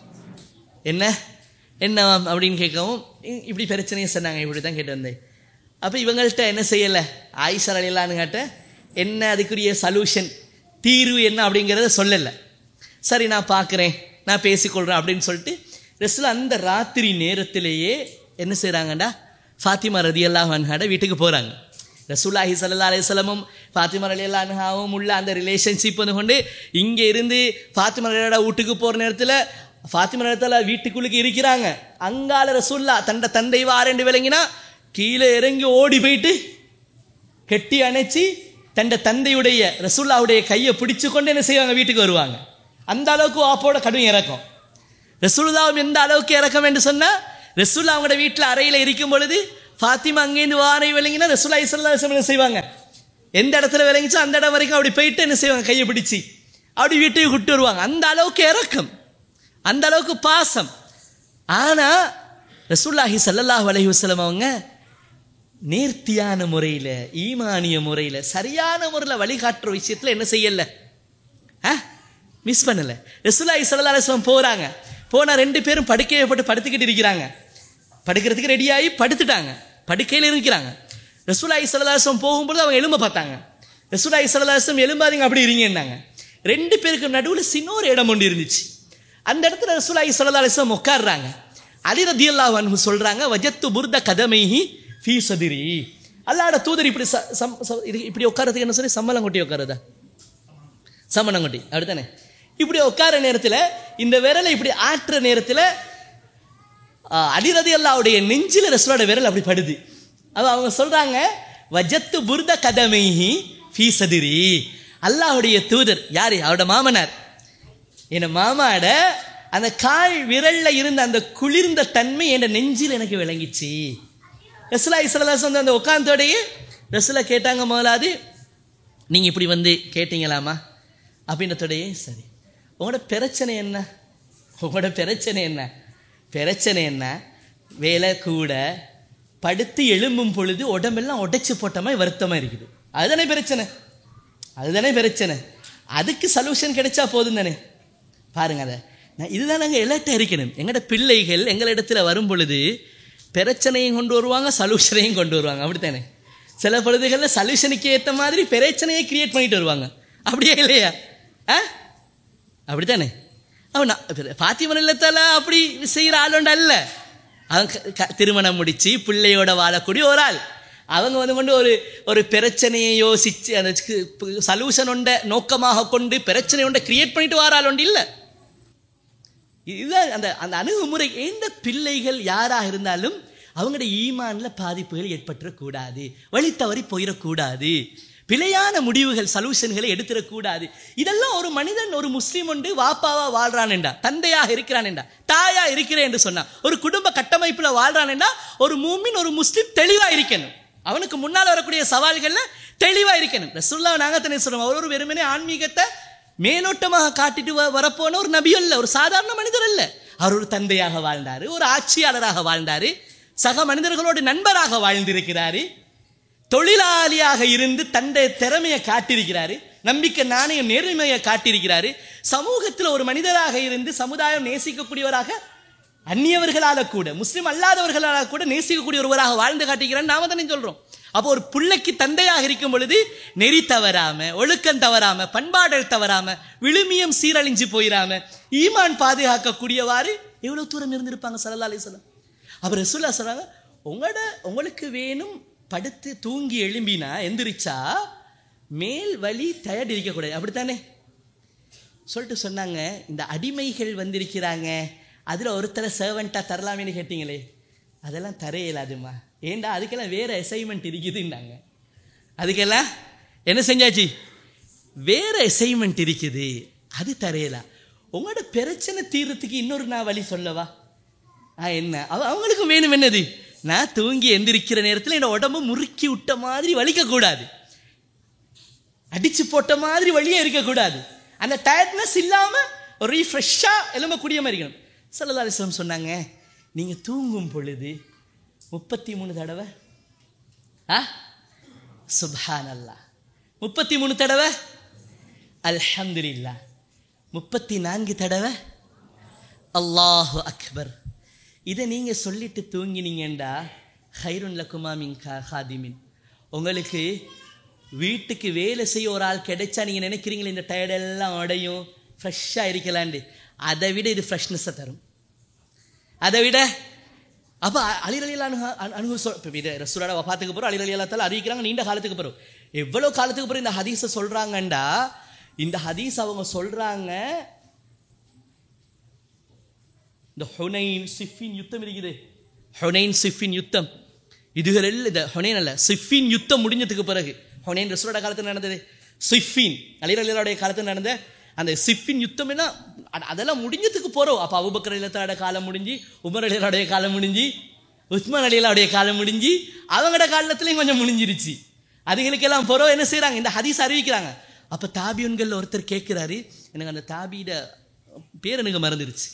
என்னவாம் அப்படின்னு கேட்கவும், இப்படி பிரச்சனையை சொன்னாங்க, இப்படி தான் கேட்டு வந்தேன். அப்போ இவங்கள்ட்ட என்ன செய்யலை, ஆயிஷா ரலியல்லாஹு அன்ஹாட்ட என்ன அதுக்குரிய சொல்யூஷன் தீர்வு என்ன அப்படிங்கிறத சொல்லலை. சரி நான் பார்க்குறேன், நான் பேசிக்கொள்கிறேன் அப்படின்னு சொல்லிட்டு ரசூல் அந்த ராத்திரி நேரத்திலேயே என்ன செய்கிறாங்கடா, ஃபாத்திமா ரலியல்லாஹு அன்ஹாட வீட்டுக்கு போகிறாங்க. ரசூலுல்லாஹி ஸல்லல்லாஹு அலைஹி வஸல்லமும் ஃபாத்திமா ரலியல்லாஹு அன்ஹாவும் உள்ள அந்த ரிலேஷன்ஷிப் வந்து கொண்டு இங்கே இருந்து ஃபாத்திமா ரலியல்லாஹு வீட்டுக்கு போகிற நேரத்தில் ஃபாத்திமா ரலியல்லாஹு வீட்டுக்குள்ளுக்கு இருக்கிறாங்க. அங்கால ரசூல்லா தந்தை வாரேண்டு விளங்கினா கீழே இறங்கி ஓடி போயிட்டு கெட்டி அணைச்சி தந்தையுடைய ரசூல்லாவுடைய கையை பிடிச்சு கொண்டு என்ன செய்வாங்க, வீட்டுக்கு வருவாங்க. அந்த அளவுக்கு வாப்போட கடும் இறக்கம். ரசூலுல்லாவும் எந்த அளவுக்கு இறக்கம் என்று சொன்னால், ரசூல்லா அவங்களோட வீட்டில் அறையில் இருக்கும் பொழுது ஃபாத்திமா அங்கேருந்து வாரை விளங்கினா ரசூலுல்லாஹி ஸல்லல்லாஹு அலைஹி வஸல்லம் என்ன செய்வாங்க, எந்த இடத்துல விளங்கிச்சோ அந்த இடம் வரைக்கும் அப்படி போயிட்டு என்ன செய்வாங்க, கையை பிடிச்சி அப்படி வீட்டுக்கு கூட்டு வருவாங்க. அந்த அளவுக்கு இறக்கம், அந்த அளவுக்கு பாசம். ஆனால் ரசூலுல்லாஹி ஸல்லல்லாஹு அலைஹி வஸல்லம் அவங்க நேர்த்தியான முறையில், ஈமானிய முறையில், சரியான முறையில் வழிகாட்டுற விஷயத்தில் என்ன செய்யலை, மிஸ் பண்ணலை. ரசூலுல்லாஹி ஸல்லல்லாஹு அலைஹி வஸல்லம் போகிறாங்க. போனால் 2 பேரும் படுக்கையை போட்டு படுத்துக்கிட்டு இருக்கிறாங்க. படுக்கிறதுக்கு ரெடியாகி படுத்துட்டாங்க, படுக்கையில் இருக்கிறாங்க. ரசூலுல்லாஹி ஸல்லல்லாஹு அலைஹி வஸல்லம் போகும்போது அவங்க எலும்ப பார்த்தாங்க. ரசூலுல்லாஹி ஸல்லல்லாஹு அலைஹி வஸல்லம் எலும்பாதீங்க அப்படி இருங்கன்னாங்க. 2 பேருக்கு நடுவில் சின்னொரு இடம் ஒன்று இருந்துச்சு. அந்த இடத்துல ரசூலுல்லாஹி ஸல்லல்லாஹு அலைஹி வஸல்லம் உட்கார்றாங்க. அலி ரலியல்லாஹு அன்ஹு சொல்றாங்க, வஜத்து புர்த கதமைஹி ஃபீ சதிரி. அல்லாஹ்வுடைய தூதர் இப்படி இப்படி உட்காரதுக்கு என்ன சொல்லி, சம்மலம் கொட்டி உட்காரதா, சம்மணம் கொட்டி அப்படித்தானே, இப்படி உட்கார நேரத்தில் இந்த விரலை இப்படி ஆற்றுற நேரத்தில் அலி ரலியல்லாஹுடைய நெஞ்சில் ரசூலோட விரல் அப்படி படுது. அவங்க சொல்றாங்க, வஜத்து புர்த கதமைஹி ஃபீ சதிரி. அல்லாஹ்வுடைய தூதர் யாரு, அவரோட மாமனார், என் மாமாட அந்த கால் விரல்ல இருந்த அந்த குளிர்ந்த தன்மை என் நெஞ்சில் எனக்கு விளங்கிச்சு. ரசூலுல்லாஹி ஸல்லல்லாஹு அலைஹி வஸல்லம் அந்த உட்கார்ந்தோடையே ரசூலா கேட்டாங்க, மௌலாது நீங்கள் இப்படி வந்து கேட்டீங்களாமா அப்படின்றதோடையே, சரி உங்களோட பிரச்சனை என்ன, உங்களோட பிரச்சனை என்ன, பிரச்சனை என்ன, வேலை கூட, படுத்து எழும்பும் பொழுது உடம்பெல்லாம் உடைச்சு போட்ட மாதிரி வருத்தமாக இருக்குது, அதுதானே பிரச்சனை, அதுதானே பிரச்சனை, அதுக்கு சொல்யூஷன் கிடைச்சா போதும் தானே. பாருங்க, அதை இதுதான் நாங்கள் எலர்ட்டாக இருக்கணும். எங்களோட பிள்ளைகள் எங்களிடத்தில் வரும் பொழுது பிரச்சனையும் கொண்டு வருவாங்க, சொல்யூஷனையும் கொண்டு வருவாங்க, அப்படித்தானே. சில பொழுதுகளில் சொல்யூஷனுக்கு ஏற்ற மாதிரி பிரச்சனையை கிரியேட் பண்ணிட்டு வருவாங்க, அப்படியே இல்லையா? அப்படித்தானே. அவன் ஃபாத்திமா இல்லத்தால அப்படி செய்கிற ஆளுண்ட அல்ல. அவங்க திருமணம் முடித்து பிள்ளையோட வாழக்கூடிய ஒரு ஆள். அவங்க வந்து கொண்டு ஒரு பிரச்சனையை யோசித்து அந்த சொல்யூஷன் ஒன்றை நோக்கமாக கொண்டு பிரச்சனை ஒன்றை கிரியேட் பண்ணிட்டு வர ஆள் ஒன்று இல்லை. இதுதான் அந்த அந்த அணுகுமுறை. எந்த பிள்ளைகள் யாராக இருந்தாலும் அவங்களோட ஈமான்ல பாதிப்புகள் ஏற்பட்டுறக்கூடாது, வழி தவறி போயிடக்கூடாது, பிழையான முடிவுகள் சொல்யூஷன்களை எடுத்துடக்கூடாது. இதெல்லாம் ஒரு மனிதன், ஒரு முஸ்லீம் ஒன்று வாப்பாவா வாழ்றான் என்றா, தந்தையாக இருக்கிறான் என்றா, தாயா இருக்கிறேன் என்று சொன்னா, ஒரு குடும்ப கட்டமைப்புல வாழ்றான் என்றா, ஒரு மூமின், ஒரு முஸ்லீம் தெளிவா இருக்கணும். அவனுக்கு முன்னால் வரக்கூடிய சவால்கள்ல தெளிவா இருக்கணும். ரசூலுல்லாஹ் நாங்க தானே சொல்றோம், அவர் ஒரு வெறுமனே ஆன்மீகத்தை மேலோட்டமாக காட்டிட்டு வரப்போன ஒரு நபி அல்ல, ஒரு சாதாரண மனிதர் அல்ல. அவர் ஒரு தந்தையாக வாழ்ந்தாரு, ஒரு ஆட்சியாளராக வாழ்ந்தாரு, சக மனிதர்களோடு நண்பராக வாழ்ந்திருக்கிறாரு, தொழிலாளியாக இருந்து தன்னுடைய திறமையை காட்டியிருக்கிறாரு, நம்பிக்கை நாணயம் நேர்மையை காட்டியிருக்கிறாரு, சமூகத்தில் ஒரு மனிதராக இருந்து சமுதாயம் நேசிக்கக்கூடியவராக, அந்நியவர்களால கூட முஸ்லிம் அல்லாதவர்களால கூட நேசிக்கக்கூடிய ஒருவராக வாழ்ந்து காட்டுகிறான்னு நாம தானே சொல்றோம். அப்போ ஒரு பிள்ளைக்கு தந்தையாக இருக்கும் பொழுது நெறி தவறாம, ஒழுக்கம் தவறாம, பண்பாடல் தவறாம, விழுமியம் சீரழிஞ்சு போயிடாம, ஈமான் பாதுகாக்கக்கூடியவாறு எவ்வளவு தூரம் இருந்திருப்பாங்க ஸல்லல்லாஹு அலைஹி வஸல்லம். அப்ப ரசூலுல்லாஹ் சொல்றாங்க, உங்களுக்கு வேணும் படுத்து தூங்கி எழும்பினா எந்திரிச்சா மேல் வலி டயர்ட் இருக்கக்கூடாது, அப்படித்தானே சொல்லிட்டு சொன்னாங்க. இந்த அடிமைகள் வந்திருக்கிறாங்க, அதில் ஒருத்தரை சர்வெண்ட்டாக தரலாமேன்னு கேட்டீங்களே, அதெல்லாம் தர இயலாதுமா, ஏண்டா அதுக்கெல்லாம் வேறு அசைன்மெண்ட் இருக்குதுன்னாங்க. அதுக்கெல்லாம் என்ன செஞ்சாச்சு, வேறு அசைன்மெண்ட் இருக்குது, அது தரையலாம். உங்களோட பிரச்சனை தீர்றதுக்கு இன்னொரு நான் வழி சொல்லவா, என்ன அவங்களுக்கும் வேணும் என்னது, நான் தூங்கி எந்திரிக்கிற நேரத்தில் என்னோட உடம்பு முறுக்கி விட்ட மாதிரி வலிக்கக்கூடாது, அடிச்சு போட்ட மாதிரி வழியே இருக்கக்கூடாது, அந்த டயர்ட்னஸ் இல்லாமல் ஒரு ரீஃப்ரெஷ்ஷாக எலும்பக்கூடிய மாதிரி இருக்கணும். ஸல்லல்லாஹு அலைஹி வஸல்லம் சொன்னாங்க, நீங்கள் தூங்கும் பொழுது 33 தடவை சுப்ஹானல்லாஹ், 33 தடவை அல்ஹம்துலில்லாஹ், 34 தடவை அல்லாஹு அக்பர். இதை நீங்கள் சொல்லிட்டு தூங்கினீங்கண்டா ஹைருன் லக்குமா மின் காதிமின், உங்களுக்கு வீட்டுக்கு வேலை செய்ய ஒரு ஆள் கிடைச்சா நீங்கள் நினைக்கிறீங்களே இந்த டயர்டெல்லாம் உடையும் ஃப்ரெஷ்ஷாக இருக்கலாண்டு, அதை விட இது ஃப்ரெஷ்னஸை தரும். அதை விட அப்போ அலி ரலியல்லாஹு இது ரசூலோட வஃபாத்துக்கு பிறகு அலி ரலியல்லாஹு தஆலா அறிவிக்கிறாங்க, நீண்ட காலத்துக்கு பிறகு, எவ்வளோ காலத்துக்கு பிறகு இந்த ஹதீஸை சொல்கிறாங்கண்டா, இந்த ஹதீஸ் அவங்க சொல்கிறாங்க இந்த ஹுனைன் சிஃபின் யுத்தம் இருக்குது, ஹுனைன் சிஃபின் யுத்தம், இதுகள் எல்லாம் இந்த ஹுனைன் அல்ல சிஃபின் யுத்தம் முடிஞ்சதுக்கு பிறகு, ஹுனைன் ரசூலோட காலத்தில் நடந்தது, சிஃபின் அலி ரலியல்லாஹுடைய காலத்தில் நடந்த அந்த சிஃபின் யுத்தம் என்ன அதெல்லாம் முடிஞ்சதுக்கு போகிறோம். அப்போ அபூபக்கர் ரலியல்லாஹு காலம் முடிஞ்சு, உமர் ரலியல்லாஹுடைய காலம் முடிஞ்சு, உஸ்மான் ரலியல்லாஹுடைய காலம் முடிஞ்சு, அவங்களோட காலத்துலேயும் கொஞ்சம் முடிஞ்சிருச்சு. அதுகளுக்கெல்லாம் போகிறோம் என்ன செய்கிறாங்க, இந்த ஹதீஸ் அறிவிக்கிறாங்க. அப்போ தாபியன்கள் ஒருத்தர் கேட்குறாரு, எனக்கு அந்த தாபியோட பேர் எனக்கு மறந்துருச்சு,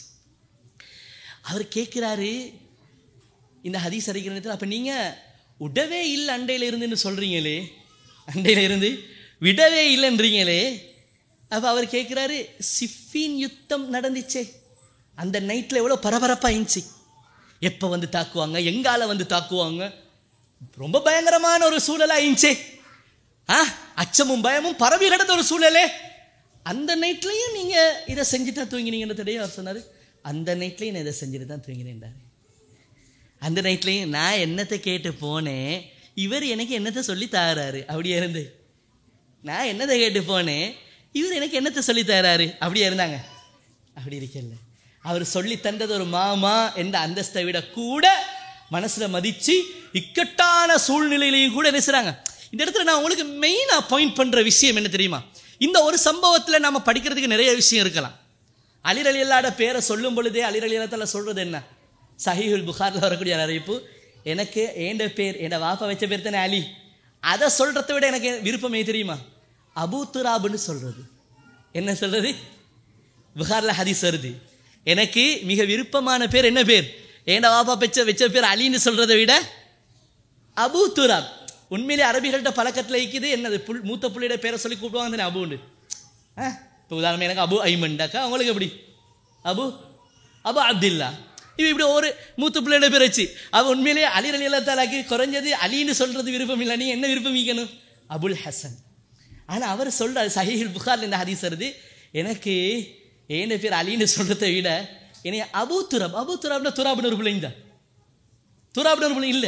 அவர் கேட்குறாரு இந்த ஹதீஸ் அறிவிக்கிற நேரத்தில், அப்போ நீங்கள் விடவே இல்லை அண்டையில் இருந்துன்னு சொல்கிறீங்களே, அண்டையில் இருந்து விடவே இல்லைன்றீங்களே. அப்போ அவர் கேட்குறாரு, சிஃபின் யுத்தம் நடந்துச்சே, அந்த நைட்டில் எவ்வளோ பரபரப்பாக இருந்துச்சு, எப்போ வந்து தாக்குவாங்க, எங்கால வந்து தாக்குவாங்க, ரொம்ப பயங்கரமான ஒரு சூழலாக இருந்துச்சே, அச்சமும் பயமும் பரவி கிடந்த ஒரு சூழலே, அந்த நைட்லையும் நீங்கள் இதை செஞ்சுட்டு தான் தூங்கினீங்கன்னு தெரியும். அவர் சொன்னார், அந்த நைட்லையும் நான் இதை செஞ்சுட்டு தான் தூங்கினேன்டாரு. அந்த நைட்லையும் நான் என்னத்தை கேட்டு போனேன், இவர் எனக்கு என்னத்தை சொல்லி தராரு, அப்படியே இருந்து நான் என்னத்தை கேட்டு போனேன், இவர் எனக்கு என்னத்தை சொல்லி தராரு, அப்படியே இருந்தாங்க. அப்படி இருக்கல, அவர் சொல்லி தந்தது ஒரு மாமா என்ற அந்தஸ்தை விட கூட மனசில் மதித்து இக்கட்டான சூழ்நிலையிலையும் கூட நினைச்சாங்க. இந்த இடத்துல நான் உங்களுக்கு மெயினாக பாயிண்ட் பண்ணுற விஷயம் என்ன தெரியுமா, இந்த ஒரு சம்பவத்தில் நம்ம படிக்கிறதுக்கு நிறைய விஷயம் இருக்கலாம். அலி ரலியல்லாஹு பேரை சொல்லும் பொழுதே அலி ரலியல்லாஹு சொல்கிறது என்ன, சஹீஹுல் புகாரில் வரக்கூடிய அறிவிப்பு, எனக்கு ஏண்ட பேர் என் வாப்பா வச்ச பேர் தானே அலி, அதை சொல்கிறத விட எனக்கு விருப்பமே தெரியுமா, அபூ துராப்னு சொல்கிறது. என்ன சொல்கிறது, புகாரில் ஹதீஸ் வருது, எனக்கு மிக விருப்பமான பேர் என்ன பேர், ஏண்ட வாப்பா வச்ச பேர் அலின்னு சொல்கிறத விட அபூ துராப். உண்மையிலே அரபிகள்கிட்ட பழக்கத்தில் இருக்குது என்னது, மூத்த புள்ளியோட பேரை சொல்லி கூப்பிடுவாங்க தானே அபுண்டு. இப்போ உதாரணம் எனக்கு அபு ஐமண்டாக்கா, அவங்களுக்கு எப்படி அபு அப்துல்லா, இப்படி ஒரு மூத்த பிள்ளையோட பேர் வச்சு, அவள் உண்மையிலேயே அலி ரலியல்லாஹு தஆலாக்கு குறைஞ்சது அலின்னு சொல்கிறது விருப்பம் இல்லை, நீ என்ன விருப்பம் வைக்கணும், அபுல் ஹசன். ஆனால் அவர் சொல்கிறார், சஹீஹுல் புகாரில் இந்த ஹதீஸ் வருது, எனக்கு ஏன் பேர் அலின்னு சொல்கிறத விட என்னை அபூ துராப், அபூ துராப்னா துராப்னு ஒரு பிள்ளைங்க தான், துராப்னு ஒரு பிள்ளை இல்லை.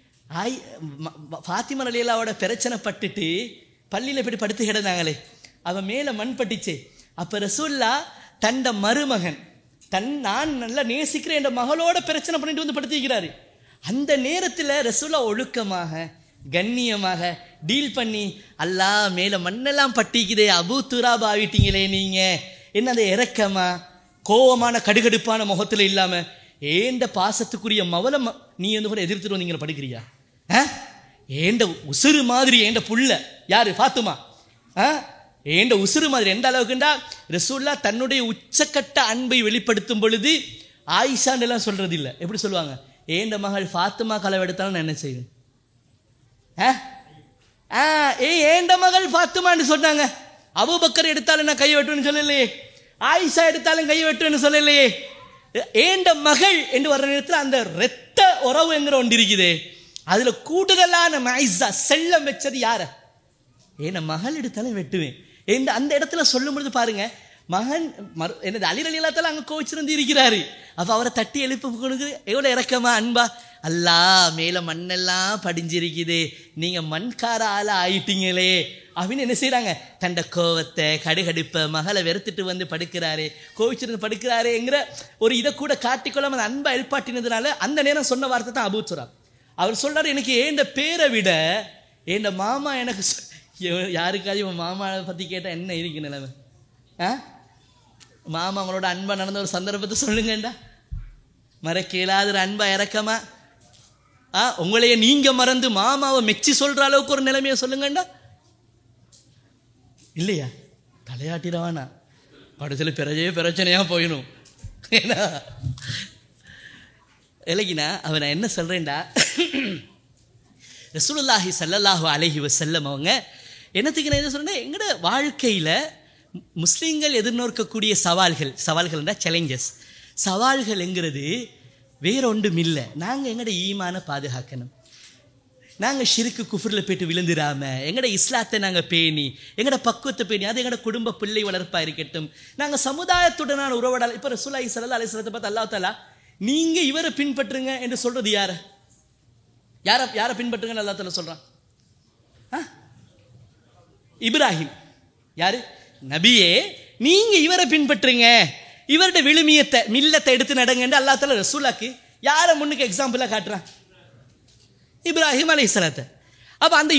ஃபாத்திமா ரலியல்லாஹுவோட பிரச்சனை பட்டுட்டு பள்ளியில் போய் படுத்து கிடந்தாங்களே, அவன் மேலே மண் பட்டுச்சு. அப்போ ரசூலுல்லாஹ் தண்ட மருமகன் நான் நல்லா நேசிக்கிறேன் என்ற மகளோட பிரச்சனை பண்ணிட்டு வந்து படுத்திக்கிறாரு. அந்த நேரத்தில் ரசூலுல்லாஹ் ஒழுக்கமாக கண்ணியமாக டீல் பண்ணி, அல்லாஹ் மேலே மண்ணெல்லாம் பட்டிக்குதே, அபூ துராப் ஆகிட்டீங்களே நீங்கள், என்ன அந்த இறக்கமா கோவமான கடுகடுப்பான முகத்தில் இல்லாமல் ஏண்ட பாசத்துக்குரிய மவளை நீ வந்து கூட எதிர்த்துட்டு வந்தீங்க படுக்கிறியா, ஏண்ட உசுறு மாதிரி ஏண்ட புள்ள யாரு ஃபாத்துமா, ஏண்ட உசுறு மாதிரி எந்த அளவுக்குண்டா ரசூலுல்லாஹ் தன்னுடைய உச்சக்கட்ட அன்பை வெளிப்படுத்தும் பொழுது ஆயிஷான்னு எல்லாம் சொல்றது இல்லை, எப்படி சொல்லுவாங்க, ஏண்ட மகள் ஃபாத்துமா களவு எடுத்தாலும் நான் என்ன செய்வேன், ஏண்ட மகள் ஃபாத்துமான்னு சொன்னாங்க. அபூபக்கர் எடுத்தாலும் நான் கை வெட்டுவேன்னு சொல்லலையே, ஆயிஷா எடுத்தாலும் கை வெட்டுவேன்னு சொல்லலையே, ஏண்ட மகள் என்று வர்ற நேரத்தில் அந்த இரத்த உறவு என்கிற ஒன்று இருக்குது, அதுல கூடுதலான மைஸா செல்லம் வச்சது யார, ஏன்னா மகள் எடுத்தாலும் வெட்டுவேன் அந்த இடத்துல சொல்லும் பொழுது பாருங்க, மகன் என்னது அலி ரலியல்லாஹு தஆலா அங்கே கோவிச்சிருந்து இருக்கிறாரு. அப்போ அவரை தட்டி எழுப்ப கொடுக்குது, எவ்வளோ இறக்கமா அன்பா, அல்லாஹ் மேலே மண்ணெல்லாம் படிஞ்சிருக்குது, நீங்கள் மண்கார ஆளா ஆயிட்டீங்களே அப்படின்னு என்ன செய்கிறாங்க, தண்ட கோவத்தை கடுகடுப்பை மகளை வெறுத்துட்டு வந்து படுக்கிறாரு, கோவிச்சிருந்து படுக்கிறாருங்கிற ஒரு இதை கூட காட்டிக்கொள்ளாம அந்த அன்பை எழுப்பாட்டினதுனால அந்த நேரம் சொன்ன வார்த்தை தான் அபூ துராப். அவர் சொல்றாரு, எனக்கு ஏண்ட பேரை விட ஏண்ட மாமா எனக்கு, யாருக்காவது இவன் மாமாவை பற்றி கேட்டால் என்ன இருக்கு நிலைமை, மாமா அவங்களோட அன்பா நடந்த ஒரு சந்தர்ப்பத்தை சொல்லுங்கண்டா, மறக்கேலாத அன்பா இறக்கமா, உங்களையே நீங்க மறந்து மாமாவை மெச்சி சொல்ற அளவுக்கு ஒரு நிலைமையை சொல்லுங்கண்டா, இல்லையா தலையாட்டிடவானா படத்தில் பிரச்சனையா போயிடும். ஏன்னா இல்லைங்கண்ணா அவன் நான் என்ன சொல்றேன்டா, ரசூலுல்லாஹி ஸல்லல்லாஹு அலைஹி வஸல்லம் அவங்க என்னத்துக்கு நான் என்ன சொல்றேன்னா, எங்களோட வாழ்க்கையில் முஸ்லீம்கள் எதிர்நோக்கக்கூடிய சவால்கள்னா சேலஞ்சஸ், சவால்கள் என்கிறது வேற ஒன்றும் இல்லை, நாங்கள் எங்களோட ஈமான பாதுகாக்கணும். நாங்கள் ஷிருக்கு குஃபுரில் போய்ட்டு விழுந்துடாம எங்களோட இஸ்லாத்தை நாங்கள் பேணி எங்களோட பக்குவத்தை பேணி அது எங்களோட குடும்ப பிள்ளை வளர்ப்பாக இருக்கட்டும், நாங்கள் சமுதாயத்துடனான உறவாடல். இப்போ ரசூலுல்லாஹி ஸல்லல்லாஹு அலைஹி வஸல்லத்தை பார்த்து அல்லாஹ் தஆலா நீங்கள் இவரை பின்பற்றுங்க என்று சொல்றது யாரை யாரை பின்பற்றுங்கன்னு அல்லாஹ் தஆலா சொல்கிறான்? இப்ராஹிம். யாரு? நபியே நீங்க இவரை பின்பற்றுங்க, இவருடைய விழுமியத்தை மில்லத்தை எடுத்து நடங்கன்னு அல்லாஹ் தஆலா ரசூலுல்லாஹ்க்கு யாரை முன்னுக்கு எக்ஸாம்பிளா காட்டுறான்? இப்ராஹிம் அலைஹிஸ்ஸலாத்தை. அப்ப அந்த